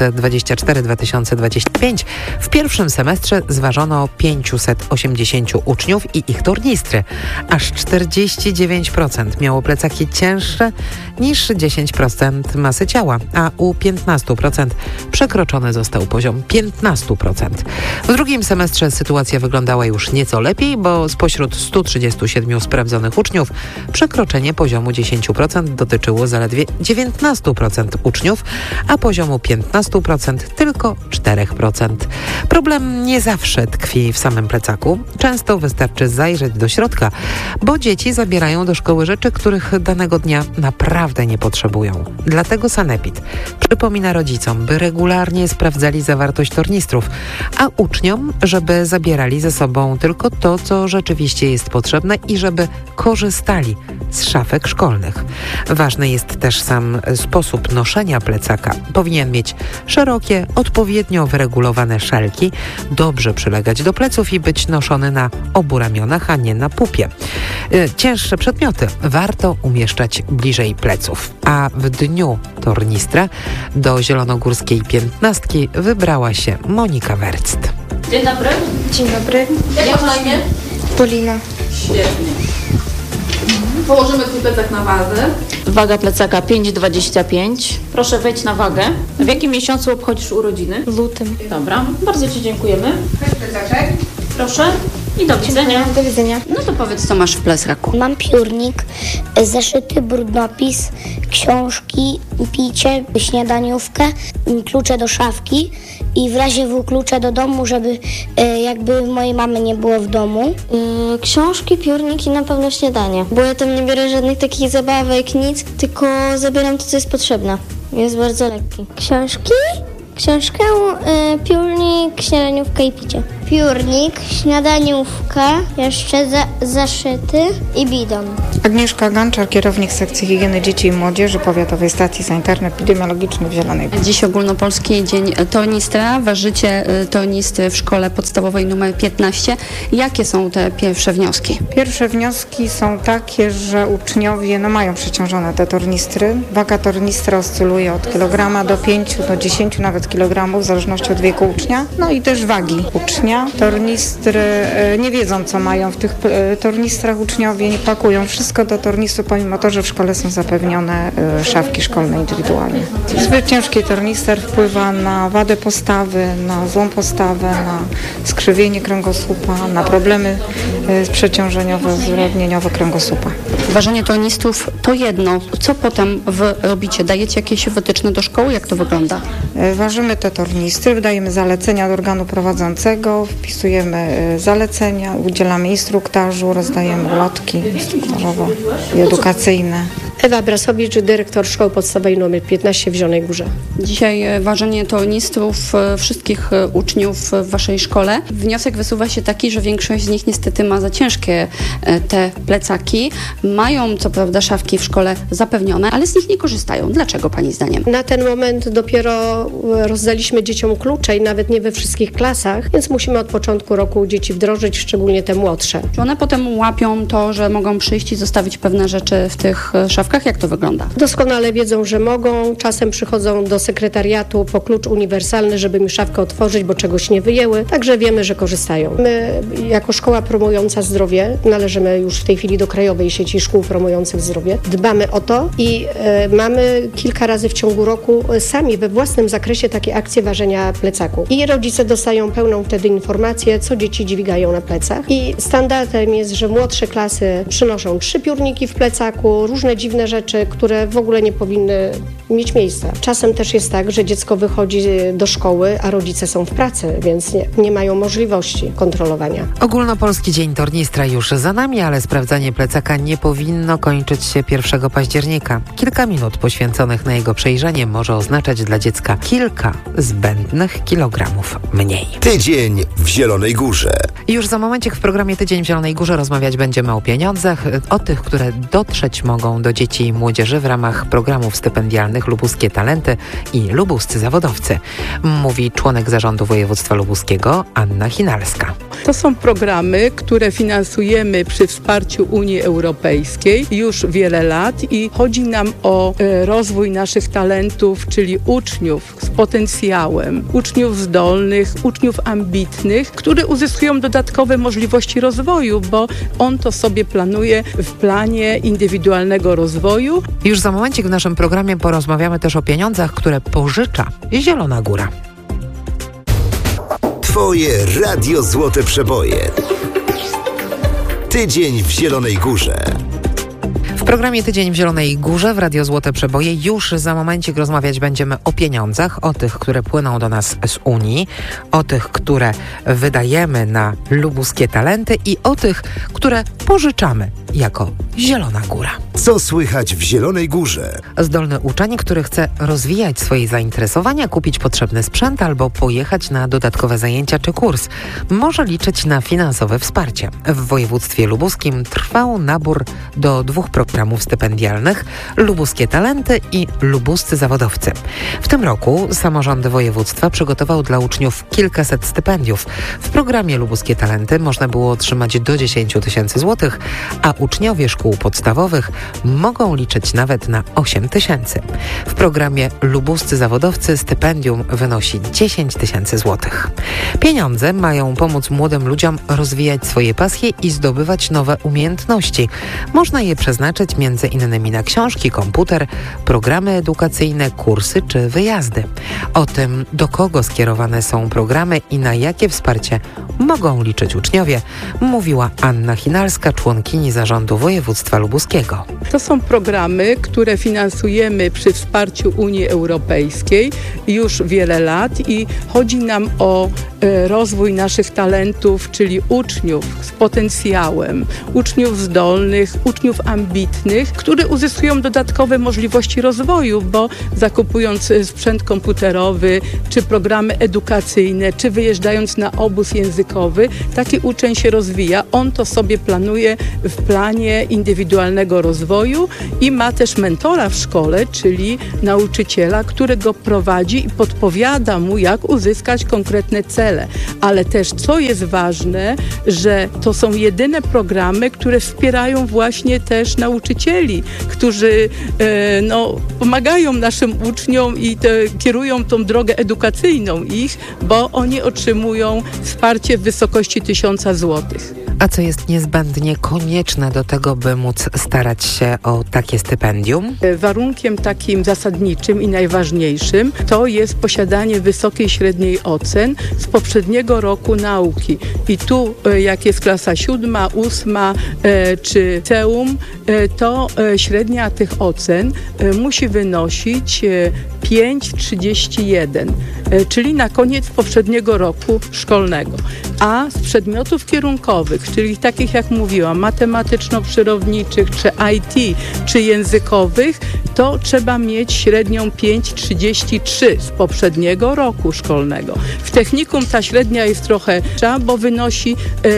2024-2025 w pierwszym semestrze zważono 580 uczniów i ich tornistry. Aż 49% miało plecaki cięższe niż 10% masy ciała, a u 15% przekroczony został poziom 15%. W drugim semestrze sytuacja wyglądała już nieco lepiej, bo spośród 137 sprawdzonych uczniów przekroczenie poziomu 10% dotyczyło zaledwie 19% uczniów, a poziomu 15% tylko 4%. Problem nie zawsze tkwi w samym plecaku. Często wystarczy zajrzeć do środka, bo dzieci zabierają do szkoły rzeczy, których danego dnia naprawdę nie potrzebują. Dlatego Sanepid przypomina rodzicom, by regularnie sprawdzali zawartość tornistrów, a uczniom, żeby zabierali ze sobą tylko to, co rzeczywiście jest potrzebne i żeby korzystali z szafek szkolnych. Ważny jest też sam sposób noszenia plecaka. Powinien mieć szerokie, odpowiednio wyregulowane szelki, dobrze przylegać do pleców i być noszony na obu ramionach, a nie na pupie. Cięższe przedmioty warto umieszczać bliżej pleców. A w dniu tornistra do zielonogórskiej 15 wybrała się Monika Werct. Dzień dobry. Dzień dobry. Jak na imię? Polina. Świetnie. Położymy twój plecak na wagę. Waga plecaka 5,25. Proszę wejść na wagę. W jakim miesiącu obchodzisz urodziny? W lutym. Dobra, bardzo Ci dziękujemy. Weź plecaczek. Proszę i do widzenia. Do widzenia. No to powiedz, co masz w plecaku. Mam piórnik, zeszyty, brudnopis, książki, picie, śniadaniówkę, klucze do szafki i w razie W klucze do domu, żeby jakby mojej mamy nie było w domu. Książki, piórnik i na pewno śniadanie. Bo ja tam nie biorę żadnych takich zabawek, nic, tylko zabieram to, co jest potrzebne. Jest bardzo lekki. Książki? Książkę, piórnik, śniadaniówkę i picie. Piórnik, śniadaniówkę, jeszcze zaszyty i bidon. Agnieszka Ganczar, kierownik sekcji higieny dzieci i młodzieży Powiatowej Stacji Sanitarno-Epidemiologicznej w Zielonej Górze. Dziś ogólnopolski dzień tornistra. Ważycie tornistry w szkole podstawowej nr 15. Jakie są te pierwsze wnioski? Pierwsze wnioski są takie, że uczniowie mają przeciążone te tornistry. Waga tornistra oscyluje od kilograma do 5 do 10 nawet kilogramów w zależności od wieku ucznia. No i też wagi ucznia. Tornistry nie wiedzą, co mają w tych tornistrach. Uczniowie nie pakują wszystko do tornistru, pomimo to, że w szkole są zapewnione szafki szkolne indywidualnie. Zbyt ciężki tornister wpływa na wadę postawy, na złą postawę, na skrzywienie kręgosłupa, na problemy przeciążeniowe, zrobnieniowe kręgosłupa. Ważenie tornistrów to jedno. Co potem wy robicie? Dajecie jakieś wytyczne do szkoły? Jak to wygląda? Ważymy te tornistry, wydajemy zalecenia od organu prowadzącego, wpisujemy zalecenia, udzielamy instruktażu, rozdajemy ulotki instruktażowe i edukacyjne. Ewa Brasowicz, dyrektor Szkoły Podstawowej nr 15 w Zielonej Górze. Dzisiaj ważenie tornistrów wszystkich uczniów w waszej szkole. Wniosek wysuwa się taki, że większość z nich niestety ma za ciężkie te plecaki. Mają co prawda szafki w szkole zapewnione, ale z nich nie korzystają. Dlaczego pani zdaniem? Na ten moment dopiero rozdaliśmy dzieciom klucze i nawet nie we wszystkich klasach, więc musimy od początku roku dzieci wdrożyć, szczególnie te młodsze. Czy one potem łapią to, że mogą przyjść i zostawić pewne rzeczy w tych szafkach? Jak to wygląda? Doskonale wiedzą, że mogą. Czasem przychodzą do sekretariatu po klucz uniwersalny, żeby mi szafkę otworzyć, bo czegoś nie wyjęły. Także wiemy, że korzystają. My jako szkoła promująca zdrowie, należymy już w tej chwili do Krajowej Sieci Szkół Promujących Zdrowie, dbamy o to i mamy kilka razy w ciągu roku sami we własnym zakresie takie akcje ważenia plecaku. I rodzice dostają pełną wtedy informację, co dzieci dźwigają na plecach. I standardem jest, że młodsze klasy przynoszą 3 piórniki w plecaku, różne dziwne rzeczy, które w ogóle nie powinny mieć miejsca. Czasem też jest tak, że dziecko wychodzi do szkoły, a rodzice są w pracy, więc nie mają możliwości kontrolowania. Ogólnopolski Dzień Tornistra już za nami, ale sprawdzanie plecaka nie powinno kończyć się 1 października. Kilka minut poświęconych na jego przejrzenie może oznaczać dla dziecka kilka zbędnych kilogramów mniej. Tydzień w Zielonej Górze. Już za momencik w programie Tydzień w Zielonej Górze rozmawiać będziemy o pieniądzach, o tych, które dotrzeć mogą do dzieci i młodzieży w ramach programów stypendialnych Lubuskie Talenty i Lubuscy Zawodowcy. Mówi członek zarządu województwa lubuskiego Anna Chinalska. To są programy, które finansujemy przy wsparciu Unii Europejskiej już wiele lat i chodzi nam o rozwój naszych talentów, czyli uczniów z potencjałem, uczniów zdolnych, uczniów ambitnych, którzy uzyskują dodatkowe możliwości rozwoju, bo on to sobie planuje w planie indywidualnego rozwoju. Już za momencik w naszym programie porozmawiamy też o pieniądzach, które pożycza Zielona Góra. Twoje Radio Złote Przeboje. Tydzień w Zielonej Górze. W programie Tydzień w Zielonej Górze w Radio Złote Przeboje już za momencik rozmawiać będziemy o pieniądzach, o tych, które płyną do nas z Unii, o tych, które wydajemy na lubuskie talenty i o tych, które pożyczamy jako Zielona Góra. Co słychać w Zielonej Górze? Zdolny uczeń, który chce rozwijać swoje zainteresowania, kupić potrzebny sprzęt albo pojechać na dodatkowe zajęcia czy kurs, może liczyć na finansowe wsparcie. W województwie lubuskim trwał nabór do 2 programów stypendialnych Lubuskie Talenty i Lubuscy Zawodowcy. W tym roku samorząd województwa przygotował dla uczniów kilkaset stypendiów. W programie Lubuskie Talenty można było otrzymać do 10 000 złotych, a uczniowie szkół podstawowych mogą liczyć nawet na 8 000. W programie Lubuscy Zawodowcy stypendium wynosi 10 000 złotych. Pieniądze mają pomóc młodym ludziom rozwijać swoje pasje i zdobywać nowe umiejętności. Można je przeznaczyć m.in. na książki, komputer, programy edukacyjne, kursy czy wyjazdy. O tym, do kogo skierowane są programy i na jakie wsparcie mogą liczyć uczniowie, mówiła Anna Chinalska, członkini zarządu województwa lubuskiego. To są programy, które finansujemy przy wsparciu Unii Europejskiej już wiele lat i chodzi nam o rozwój naszych talentów, czyli uczniów z potencjałem, uczniów zdolnych, uczniów ambitnych, którzy uzyskują dodatkowe możliwości rozwoju, bo zakupując sprzęt komputerowy, czy programy edukacyjne, czy wyjeżdżając na obóz językowy, taki uczeń się rozwija. On to sobie planuje w planie indywidualnego rozwoju i ma też mentora w szkole, czyli nauczyciela, który go prowadzi i podpowiada mu, jak uzyskać konkretne cele. Ale też, co jest ważne, że to są jedyne programy, które wspierają właśnie też nauczycieli, którzy pomagają naszym uczniom i kierują tą drogę edukacyjną ich, bo oni otrzymują wsparcie w wysokości 1000 złotych. A co jest niezbędnie konieczne do tego, by móc starać się o takie stypendium? Warunkiem takim zasadniczym i najważniejszym to jest posiadanie wysokiej średniej ocen z poprzedniego roku nauki. I tu jak jest klasa 7, 8 czy liceum, to średnia tych ocen musi wynosić 5,31, czyli na koniec poprzedniego roku szkolnego. A z przedmiotów kierunkowych, czyli takich jak mówiłam, matematyczno-przyrodniczych, czy IT, czy językowych, to trzeba mieć średnią 5,33 z poprzedniego roku szkolnego. W technikum ta średnia jest trochę wyższa, bo wynosi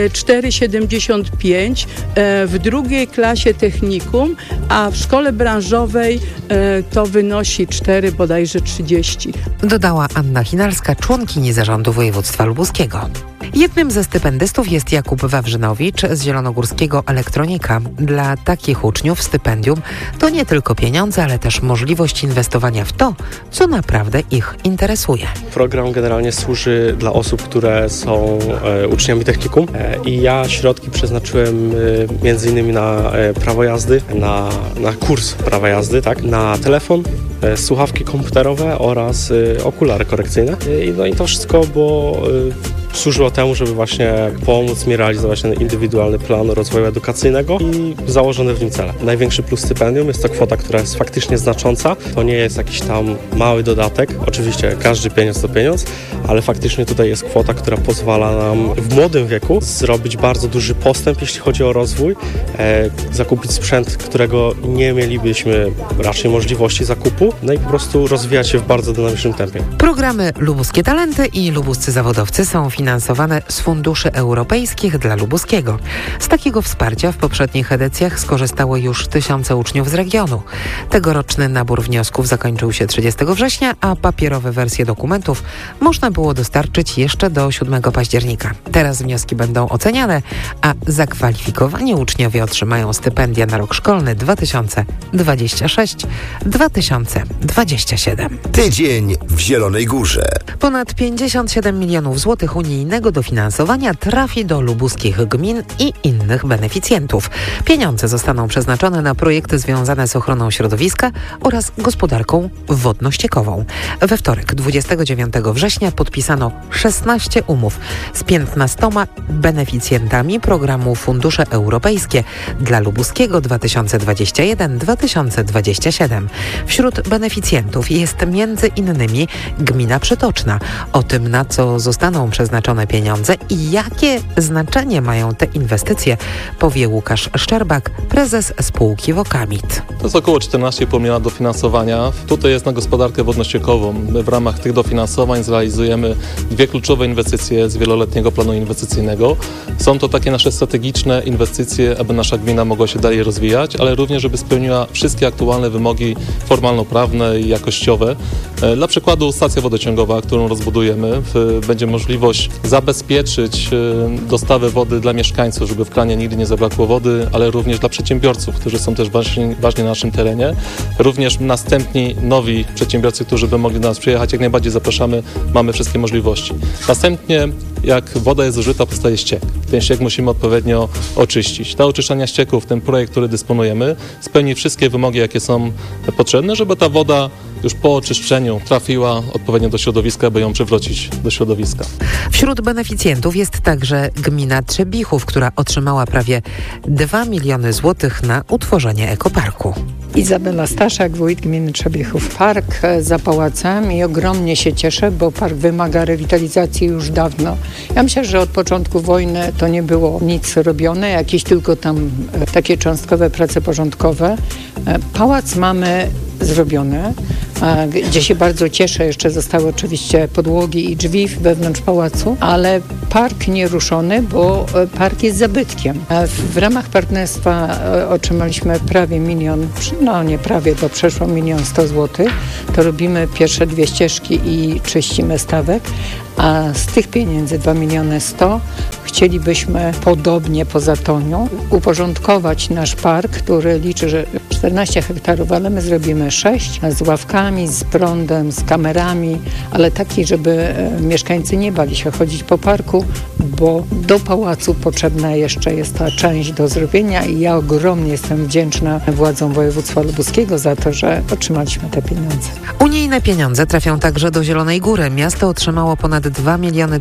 4,75 w drugiej klasie technikum, a w szkole branżowej to wynosi 4, bodajże 30. Dodała Anna Chinalska, członkini zarządu województwa lubuskiego. Jednym ze stypendystów jest Jakub Wawrzynowicz z zielonogórskiego Elektronika. Dla takich uczniów stypendium to nie tylko pieniądze, ale też możliwość inwestowania w to, co naprawdę ich interesuje. Program generalnie służy dla osób, które są uczniami technikum i ja środki przeznaczyłem m.in. na prawo jazdy, na kurs prawa jazdy, tak, na telefon, słuchawki komputerowe oraz okulary korekcyjne. No i to wszystko, bo służyło temu, żeby właśnie pomóc mi realizować ten indywidualny plan rozwoju edukacyjnego i założone w nim cele. Największy plus stypendium jest to kwota, która jest faktycznie znacząca. To nie jest jakiś tam mały dodatek. Oczywiście każdy pieniądz to pieniądz, ale faktycznie tutaj jest kwota, która pozwala nam w młodym wieku zrobić bardzo duży postęp, jeśli chodzi o rozwój, zakupić sprzęt, którego nie mielibyśmy raczej możliwości zakupu, no i po prostu rozwijać się w bardzo dynamicznym tempie. Programy Lubuskie Talenty i Lubuscy Zawodowcy są dofinansowane z funduszy europejskich dla Lubuskiego. Z takiego wsparcia w poprzednich edycjach skorzystały już tysiące uczniów z regionu. Tegoroczny nabór wniosków zakończył się 30 września, a papierowe wersje dokumentów można było dostarczyć jeszcze do 7 października. Teraz wnioski będą oceniane, a zakwalifikowani uczniowie otrzymają stypendia na rok szkolny 2026-2027. Tydzień w Zielonej Górze. Ponad 57 milionów złotych unijnego dofinansowania trafi do lubuskich gmin i innych beneficjentów. Pieniądze zostaną przeznaczone na projekty związane z ochroną środowiska oraz gospodarką wodno-ściekową. We wtorek, 29 września, podpisano 16 umów z 15 beneficjentami programu Fundusze Europejskie dla Lubuskiego 2021-2027. Wśród beneficjentów jest między innymi gmina Przytoczna. O tym, na co zostaną przeznaczone pieniądze i jakie znaczenie mają te inwestycje, powie Łukasz Szczerbak, prezes spółki Wokamit. To jest około 14,5 miliona dofinansowania. Tutaj jest na gospodarkę wodno-ściekową. My w ramach tych dofinansowań zrealizujemy 2 kluczowe inwestycje z wieloletniego planu inwestycyjnego. Są to takie nasze strategiczne inwestycje, aby nasza gmina mogła się dalej rozwijać, ale również, żeby spełniła wszystkie aktualne wymogi formalno-prawne i jakościowe. Dla przykładu stacja wodociągowa, którą rozbudujemy, będzie możliwość zabezpieczyć dostawę wody dla mieszkańców, żeby w kranie nigdy nie zabrakło wody, ale również dla przedsiębiorców, którzy są też ważni na naszym terenie. Również następni nowi przedsiębiorcy, którzy by mogli do nas przyjechać, jak najbardziej zapraszamy, mamy wszystkie możliwości. Następnie, jak woda jest zużyta, powstaje ściek. Ten ściek musimy odpowiednio oczyścić. Ta oczyszczania ścieków, ten projekt, który dysponujemy, spełni wszystkie wymogi, jakie są potrzebne, żeby ta woda już po oczyszczeniu trafiła odpowiednio do środowiska, by ją przywrócić do środowiska. Wśród beneficjentów jest także gmina Trzebichów, która otrzymała prawie 2 miliony złotych na utworzenie ekoparku. Izabela Staszak, wójt gminy Trzebichów. Park za pałacem i ogromnie się cieszę, bo park wymaga rewitalizacji już dawno. Ja myślę, że od początku wojny to nie było nic robione, jakieś tylko tam takie cząstkowe prace porządkowe. Pałac mamy zrobione, gdzie się bardzo cieszę. Jeszcze zostały oczywiście podłogi i drzwi wewnątrz pałacu, ale park nieruszony, bo park jest zabytkiem. W ramach partnerstwa otrzymaliśmy prawie milion, no nie prawie, bo przeszło 1 100 000 złotych. To robimy pierwsze 2 ścieżki i czyścimy stawek, a z tych pieniędzy 2 100 000 chcielibyśmy podobnie poza Tonią uporządkować nasz park, który liczy, że 14 hektarów, ale my zrobimy 6 z ławkami, z prądem, z kamerami, ale taki, żeby mieszkańcy nie bali się chodzić po parku, bo do pałacu potrzebna jeszcze jest ta część do zrobienia i ja ogromnie jestem wdzięczna władzom województwa lubuskiego za to, że otrzymaliśmy te pieniądze. Unijne pieniądze trafią także do Zielonej Góry. Miasto otrzymało ponad 2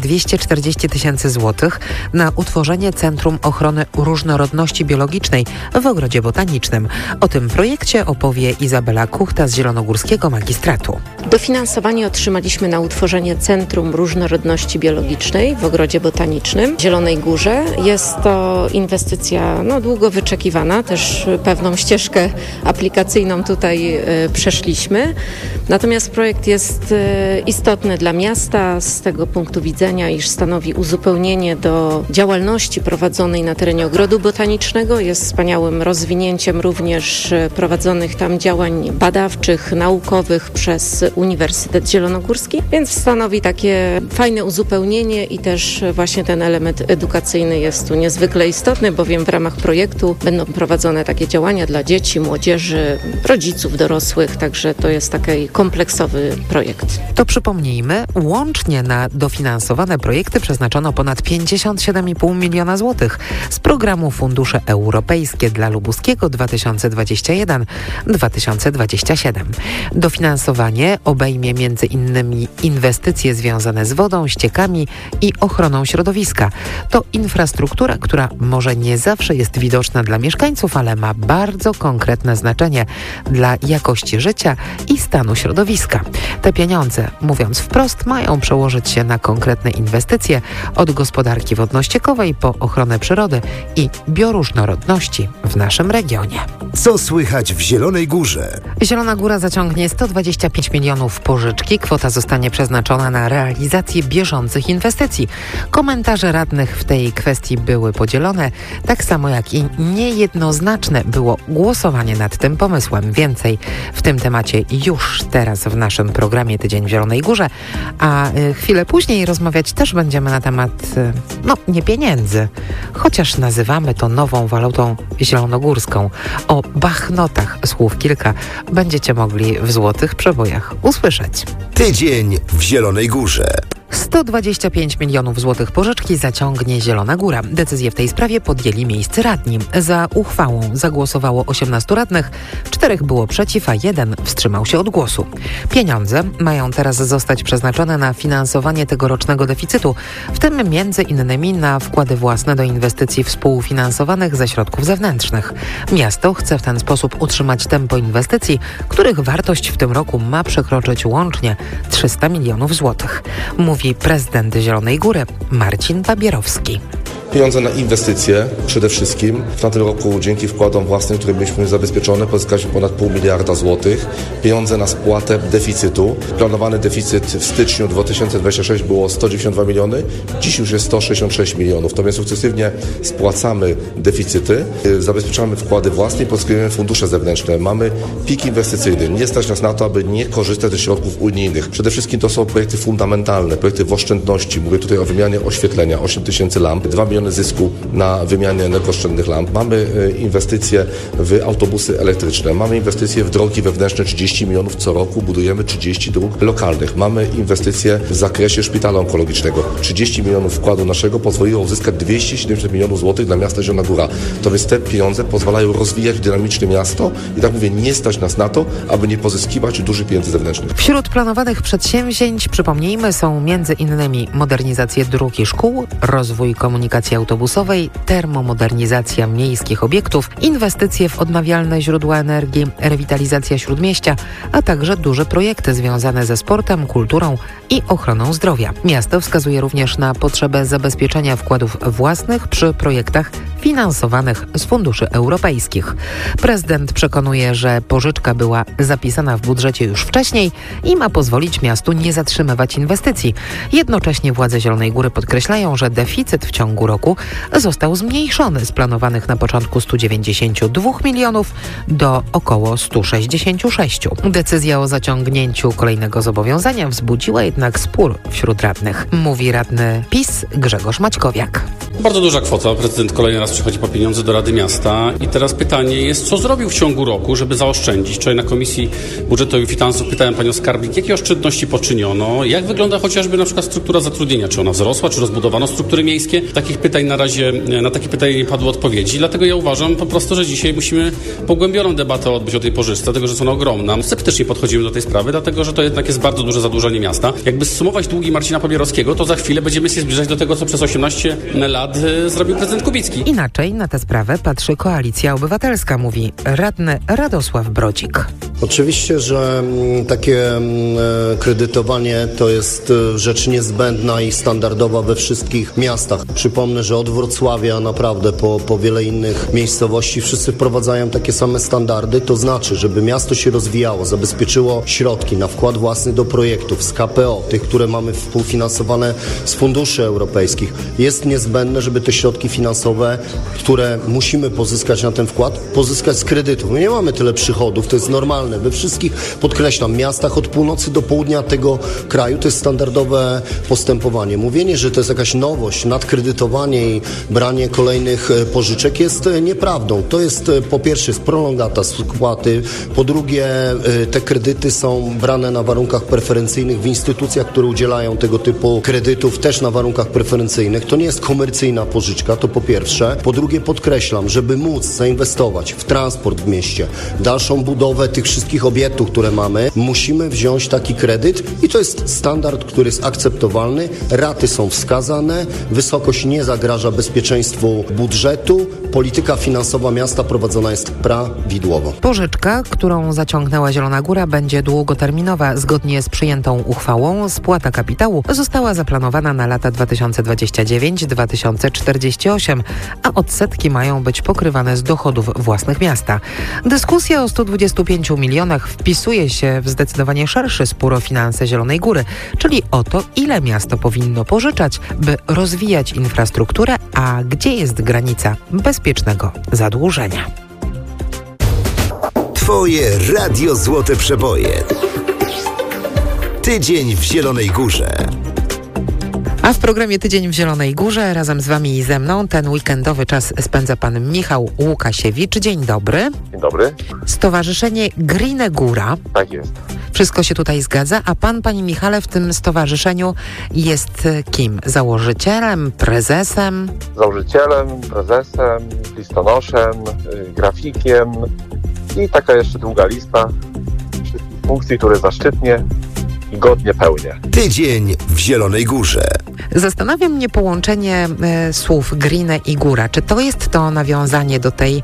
240 000 złotych na utworzenie Centrum Ochrony Różnorodności Biologicznej w Ogrodzie Botanicznym. O tym projekcie opowie Izabela Kuchta z Zielonogórskiego Magistratu. Dofinansowanie otrzymaliśmy na utworzenie Centrum Różnorodności Biologicznej w Ogrodzie Botanicznym w Zielonej Górze. Jest to inwestycja długo wyczekiwana, też pewną ścieżkę aplikacyjną tutaj przeszliśmy. Natomiast projekt jest istotny dla miasta z tego punktu widzenia, iż stanowi uzupełnienie do działalności prowadzonej na terenie Ogrodu Botanicznego. Jest wspaniałym rozwinięciem również prowadzonych tam działań badawczych, naukowych przez Uniwersytet Zielonogórski, więc stanowi takie fajne uzupełnienie i też właśnie ten element edukacyjny jest tu niezwykle istotny, bowiem w ramach projektu będą prowadzone takie działania dla dzieci, młodzieży, rodziców, dorosłych, także to jest taki kompleksowy projekt. To przypomnijmy, łącznie na dofinansowane projekty przeznaczono ponad 57,5 miliona złotych z programu Fundusze Europejskie dla Lubuskiego 2021-2027. Dofinansowanie obejmie m.in. inwestycje związane z wodą, ściekami i ochroną środowiska. środowiska. To infrastruktura, która może nie zawsze jest widoczna dla mieszkańców, ale ma bardzo konkretne znaczenie dla jakości życia i stanu środowiska. Te pieniądze, mówiąc wprost, mają przełożyć się na konkretne inwestycje od gospodarki wodno-ściekowej po ochronę przyrody i bioróżnorodności w naszym regionie. Co słychać w Zielonej Górze? Zielona Góra zaciągnie 125 milionów pożyczki. Kwota zostanie przeznaczona na realizację bieżących inwestycji. Komentarze radnych w tej kwestii były podzielone, tak samo jak i niejednoznaczne było głosowanie nad tym pomysłem. Więcej w tym temacie już teraz w naszym programie Tydzień w Zielonej Górze, a chwilę później rozmawiać też będziemy na temat, nie pieniędzy, chociaż nazywamy to nową walutą zielonogórską. O bachnotach słów kilka będziecie mogli w Złotych Przebojach usłyszeć. Tydzień w Zielonej Górze. 125 milionów złotych pożyczki zaciągnie Zielona Góra. Decyzję w tej sprawie podjęli miejscy radni. Za uchwałą zagłosowało 18 radnych, 4 było przeciw, a 1 wstrzymał się od głosu. Pieniądze mają teraz zostać przeznaczone na finansowanie tegorocznego deficytu, w tym m.in. na wkłady własne do inwestycji współfinansowanych ze środków zewnętrznych. Miasto chce w ten sposób utrzymać tempo inwestycji, których wartość w tym roku ma przekroczyć łącznie 300 milionów złotych. Mówi prezydent Zielonej Góry Marcin Babierowski. Pieniądze na inwestycje przede wszystkim. W tamtym roku dzięki wkładom własnym, które mieliśmy zabezpieczone, pozyskaliśmy ponad 0,5 miliarda złotych. Pieniądze na spłatę deficytu. Planowany deficyt w styczniu 2026 było 192 miliony, dziś już jest 166 milionów. To więc sukcesywnie spłacamy deficyty, zabezpieczamy wkłady własne i pozyskujemy fundusze zewnętrzne. Mamy pik inwestycyjny. Nie stać nas na to, aby nie korzystać ze środków unijnych. Przede wszystkim to są projekty fundamentalne, projekty w oszczędności. Mówię tutaj o wymianie oświetlenia, 8 tysięcy lamp, 2 miliony zysku na wymianie energooszczędnych lamp. Mamy inwestycje w autobusy elektryczne. Mamy inwestycje w drogi wewnętrzne, 30 milionów co roku. Budujemy 30 dróg lokalnych. Mamy inwestycje w zakresie szpitala onkologicznego. 30 milionów wkładu naszego pozwoliło uzyskać 270 milionów złotych dla miasta Zielona Góra. To więc te pieniądze pozwalają rozwijać dynamicznie miasto i tak mówię, nie stać nas na to, aby nie pozyskiwać dużych pieniędzy zewnętrznych. Wśród planowanych przedsięwzięć, przypomnijmy, są m.in. modernizacja dróg i szkół, rozwój komunikacji autobusowej, termomodernizacja miejskich obiektów, inwestycje w odnawialne źródła energii, rewitalizacja śródmieścia, a także duże projekty związane ze sportem, kulturą i ochroną zdrowia. Miasto wskazuje również na potrzebę zabezpieczenia wkładów własnych przy projektach finansowanych z funduszy europejskich. Prezydent przekonuje, że pożyczka była zapisana w budżecie już wcześniej i ma pozwolić miastu nie zatrzymywać inwestycji. Jednocześnie władze Zielonej Góry podkreślają, że deficyt w ciągu roku został zmniejszony z planowanych na początku 192 milionów do około 166. Decyzja o zaciągnięciu kolejnego zobowiązania wzbudziła jednak spór wśród radnych. Mówi radny PiS Grzegorz Maćkowiak. Bardzo duża kwota. Prezydent kolejny raz przychodzi po pieniądze do Rady Miasta i teraz pytanie jest, co zrobił w ciągu roku, żeby zaoszczędzić. Wczoraj na Komisji Budżetu i Finansów pytałem panią skarbnik, jakie oszczędności poczyniono, jak wygląda chociażby na przykład struktura zatrudnienia, czy ona wzrosła, czy rozbudowano struktury miejskie. Takich pytań na takie pytania nie padły odpowiedzi, dlatego ja uważam po prostu, że dzisiaj musimy pogłębioną debatę odbyć o tej pożyczce, dlatego że jest ona ogromna. Sceptycznie podchodzimy do tej sprawy, dlatego że to jednak jest bardzo duże zadłużenie miasta. Jakby zsumować długi Marcina Babierowskiego, to za chwilę będziemy się zbliżać do tego, co przez 18 lat zrobił prezydent Kubicki. Inaczej na tę sprawę patrzy Koalicja Obywatelska, mówi radny Radosław Brodzik. Oczywiście, że takie kredytowanie to jest rzecz niezbędna i standardowa we wszystkich miastach. Przypomnę, że od Wrocławia naprawdę po wiele innych miejscowości wszyscy wprowadzają takie same standardy. To znaczy, żeby miasto się rozwijało, zabezpieczyło środki na wkład własny do projektów z KPO, tych, które mamy współfinansowane z funduszy europejskich. Jest niezbędne, żeby te środki finansowe, które musimy pozyskać na ten wkład, pozyskać z kredytów. My nie mamy tyle przychodów, to jest normalne. We wszystkich, podkreślam, miastach od północy do południa tego kraju to jest standardowe postępowanie. Mówienie, że to jest jakaś nowość, nadkredytowanie i branie kolejnych pożyczek jest nieprawdą. To jest po pierwsze jest prolongata spłaty, po drugie te kredyty są brane na warunkach preferencyjnych w instytucjach, które udzielają tego typu kredytów też na warunkach preferencyjnych. To nie jest komercyjna pożyczka, to po pierwsze. Po drugie podkreślam, żeby móc zainwestować w transport w mieście, w dalszą budowę tych wszystkich wszystkich obiektów, które mamy, musimy wziąć taki kredyt i to jest standard, który jest akceptowalny. Raty są wskazane, wysokość nie zagraża bezpieczeństwu budżetu, polityka finansowa miasta prowadzona jest prawidłowo. Pożyczka, którą zaciągnęła Zielona Góra, będzie długoterminowa. Zgodnie z przyjętą uchwałą spłata kapitału została zaplanowana na lata 2029-2048, a odsetki mają być pokrywane z dochodów własnych miasta. Dyskusja o 125 milionach wpisuje się w zdecydowanie szerszy spór o finanse Zielonej Góry, czyli o to, ile miasto powinno pożyczać, by rozwijać infrastrukturę, a gdzie jest granica bezpiecznego zadłużenia. Twoje Radio Złote Przeboje. Tydzień w Zielonej Górze. A w programie Tydzień w Zielonej Górze razem z Wami i ze mną ten weekendowy czas spędza Pan Michał Łukasiewicz. Dzień dobry. Dzień dobry. Stowarzyszenie Green Góra. Tak jest. Wszystko się tutaj zgadza, a Pan, Panie Michale, w tym stowarzyszeniu jest kim? Założycielem, prezesem? Założycielem, prezesem, listonoszem, grafikiem i taka jeszcze długa lista wszystkich funkcji, które zaszczytnie i godnie pełnię. Tydzień w Zielonej Górze. Zastanawia mnie połączenie słów Green i Góra. Czy to jest to nawiązanie do tej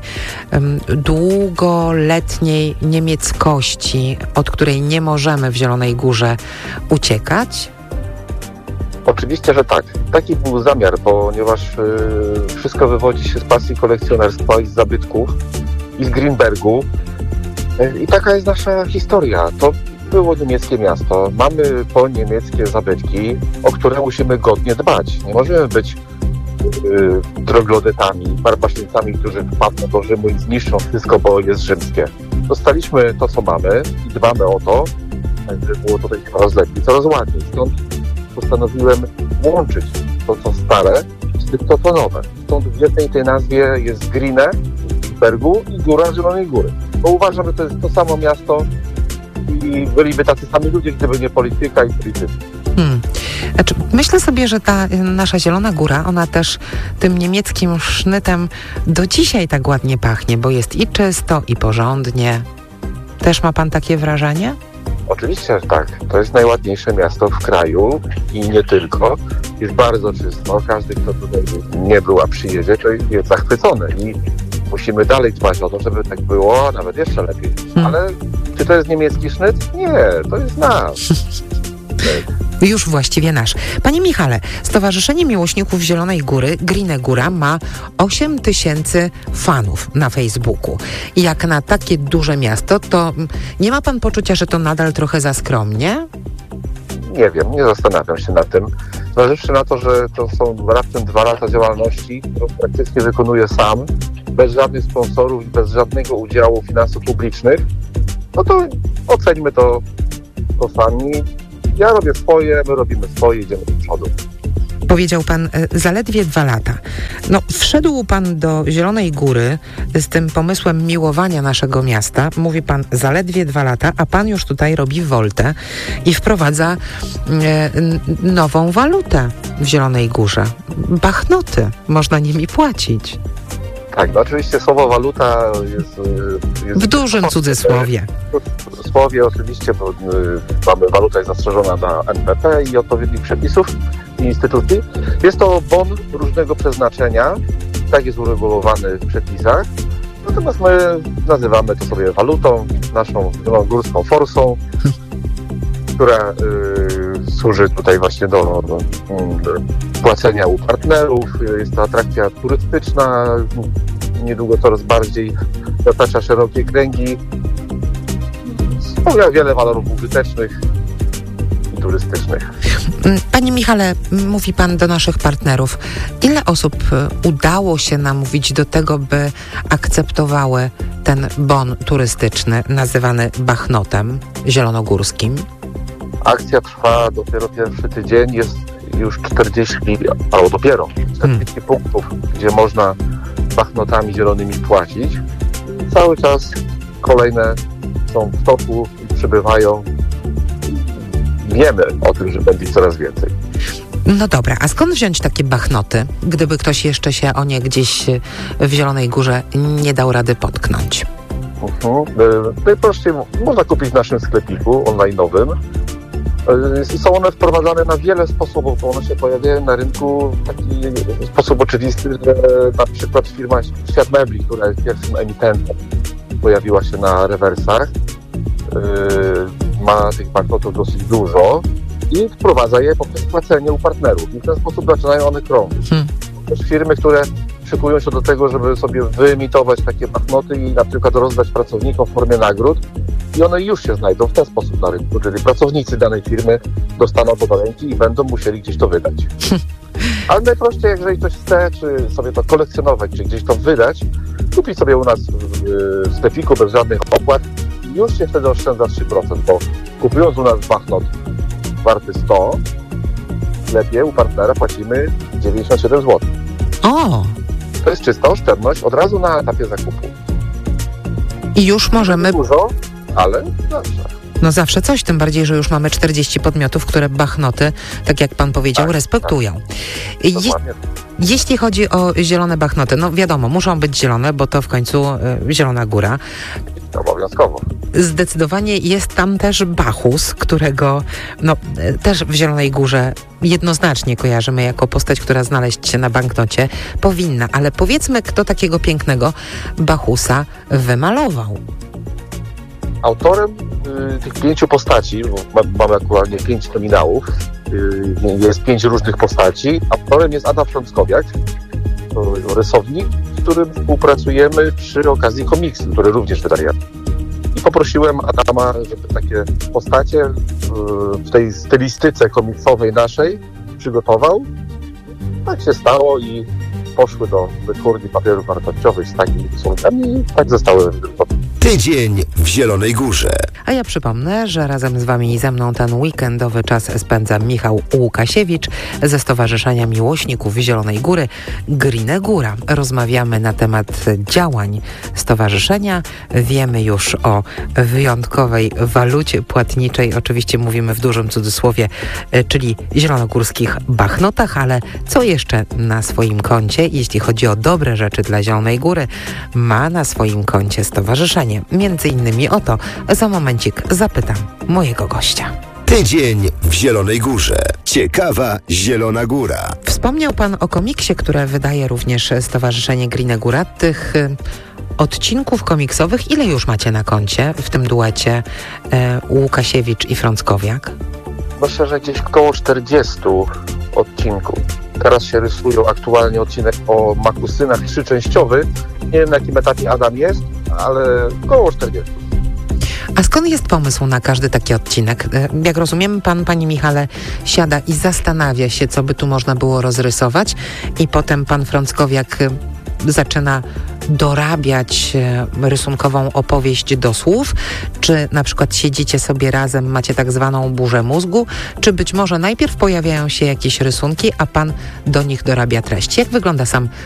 długoletniej niemieckości, od której nie możemy w Zielonej Górze uciekać? Oczywiście, że tak. Taki był zamiar, ponieważ wszystko wywodzi się z pasji kolekcjonerstwa i z zabytków i z Greenbergu. I taka jest nasza historia. To było niemieckie miasto. Mamy po niemieckie zabytki, o które musimy godnie dbać. Nie możemy być troglodetami, barbarzyńcami, którzy wpadną do Rzymu i zniszczą wszystko, bo jest rzymskie. Dostaliśmy to, co mamy i dbamy o to, żeby było tutaj coraz lepiej, coraz ładniej. Stąd postanowiłem łączyć to, co stare, z tym, co nowe. Stąd w jednej tej nazwie jest Grine w Bergu i Góra Zielonej Góry. Bo uważam, że to jest to samo miasto i byliby tacy sami ludzie, gdyby nie polityka i politycy. Znaczy, myślę sobie, że ta nasza Zielona Góra, ona też tym niemieckim sznytem do dzisiaj tak ładnie pachnie, bo jest i czysto, i porządnie. Też ma Pan takie wrażenie? Oczywiście, że tak. To jest najładniejsze miasto w kraju i nie tylko. Jest bardzo czysto. Każdy, kto tutaj nie był, a przyjedzie, to jest zachwycony. I musimy dalej dbać o to, żeby tak było, a nawet jeszcze lepiej. Ale czy to jest niemiecki sznyt? Nie, to jest nasz. Już właściwie nasz. Panie Michale, Stowarzyszenie Miłośników Zielonej Góry, Green Góra, ma 8 000 fanów na Facebooku. I jak na takie duże miasto, to nie ma Pan poczucia, że to nadal trochę za skromnie? Nie wiem, nie zastanawiam się nad tym. Zważywszy na to, że to są raptem 2 lata działalności, którą praktycznie wykonuję sam, bez żadnych sponsorów i bez żadnego udziału finansów publicznych, no to oceńmy to sami. Ja robię swoje, my robimy swoje, idziemy do przodu. Powiedział Pan zaledwie 2 lata. No, wszedł Pan do Zielonej Góry z tym pomysłem miłowania naszego miasta. Mówi Pan zaledwie 2 lata, a Pan już tutaj robi woltę i wprowadza nową walutę w Zielonej Górze. Banknoty. Można nimi płacić. Tak, no oczywiście słowo waluta jest w dużym cudzysłowie. W cudzysłowie oczywiście, bo mamy walutę zastrzeżona na NBP i odpowiednich przepisów i instytucji. Jest to bon różnego przeznaczenia, tak jest uregulowany w przepisach. Natomiast my nazywamy to sobie walutą, naszą zielonogórską forsą, która służy tutaj właśnie do płacenia u partnerów. Jest to atrakcja turystyczna, niedługo coraz bardziej zatacza szerokie kręgi. Spełnia wiele walorów użytecznych i turystycznych. Panie Michale, mówi Pan do naszych partnerów. Ile osób udało się namówić do tego, by akceptowały ten bon turystyczny nazywany banknotem zielonogórskim? Akcja trwa dopiero pierwszy tydzień, jest już 40 punktów, gdzie można banknotami zielonymi płacić. Cały czas kolejne są w toku i przybywają. Wiemy o tym, że będzie coraz więcej. No dobra, a skąd wziąć takie banknoty, gdyby ktoś jeszcze się o nie gdzieś w Zielonej Górze nie dał rady potknąć? Najprościej można kupić w naszym sklepiku online'owym. I są one wprowadzane na wiele sposobów, bo one się pojawiają na rynku w taki sposób oczywisty, że na przykład firma Świat Mebli, która jest pierwszym emitentem, pojawiła się na rewersach, ma tych banknotów dosyć dużo i wprowadza je poprzez płacenie u partnerów. I w ten sposób zaczynają one krążyć. Też firmy, które szykują się do tego, żeby sobie wyemitować takie banknoty i na przykład rozdać pracownikom w formie nagród, i one już się znajdą w ten sposób na rynku, czyli pracownicy danej firmy dostaną to do ręki i będą musieli gdzieś to wydać. Ale najprościej, jeżeli ktoś chce, czy sobie to kolekcjonować, czy gdzieś to wydać, kupić sobie u nas w sklepiku bez żadnych opłat i już się wtedy oszczędza 3%, bo kupując u nas banknot warty 100, w sklepie u partnera płacimy 97 zł. O! To jest czysta oszczędność od razu na etapie zakupu. I już możemy... Dużo, ale zawsze. No zawsze coś, tym bardziej, że już mamy 40 podmiotów, które banknoty, tak jak pan powiedział, respektują. Jeśli chodzi o zielone banknoty, no wiadomo, muszą być zielone, bo to w końcu Zielona Góra. Obowiązkowo. Zdecydowanie jest tam też Bachus, którego też w Zielonej Górze jednoznacznie kojarzymy jako postać, która znaleźć się na banknocie powinna. Ale powiedzmy, kto takiego pięknego Bachusa wymalował. Autorem tych 5 postaci, bo mamy aktualnie 5 nominałów, jest 5 różnych postaci. Autorem jest Adam Frąckowiak, to rysownik, z którym współpracujemy przy okazji komiksu, który również wydaje. I poprosiłem Adama, żeby takie postacie w tej stylistyce komiksowej naszej przygotował. Tak się stało i poszły do wytwórni papierów wartościowych z takimi rysunkami i tak zostały wydrukowane. Tydzień w Zielonej Górze. A ja przypomnę, że razem z wami i ze mną ten weekendowy czas spędza Michał Łukasiewicz ze Stowarzyszenia Miłośników Zielonej Góry Green Góra. Rozmawiamy na temat działań stowarzyszenia. Wiemy już o wyjątkowej walucie płatniczej. Oczywiście mówimy w dużym cudzysłowie, czyli zielonogórskich banknotach, ale co jeszcze na swoim koncie, jeśli chodzi o dobre rzeczy dla Zielonej Góry, ma na swoim koncie stowarzyszenie. Między innymi o to za momencik zapytam mojego gościa. Tydzień w Zielonej Górze. Ciekawa Zielona Góra. Wspomniał pan o komiksie, które wydaje również Stowarzyszenie Green Góra. Tych odcinków komiksowych ile już macie na koncie w tym duecie Łukasiewicz i Frąckowiak? Myślę, że gdzieś około 40 odcinków. Teraz się rysują aktualnie odcinek o makusynach 3-częściowy. Nie wiem, na jakim etapie Adam jest, ale około 40. A skąd jest pomysł na każdy taki odcinek? Jak rozumiem, pan, panie Michale, siada i zastanawia się, co by tu można było rozrysować i potem pan Frąckowiak zaczyna dorabiać rysunkową opowieść do słów, czy na przykład siedzicie sobie razem, macie tak zwaną burzę mózgu, czy być może najpierw pojawiają się jakieś rysunki, a pan do nich dorabia treść. Jak wygląda sam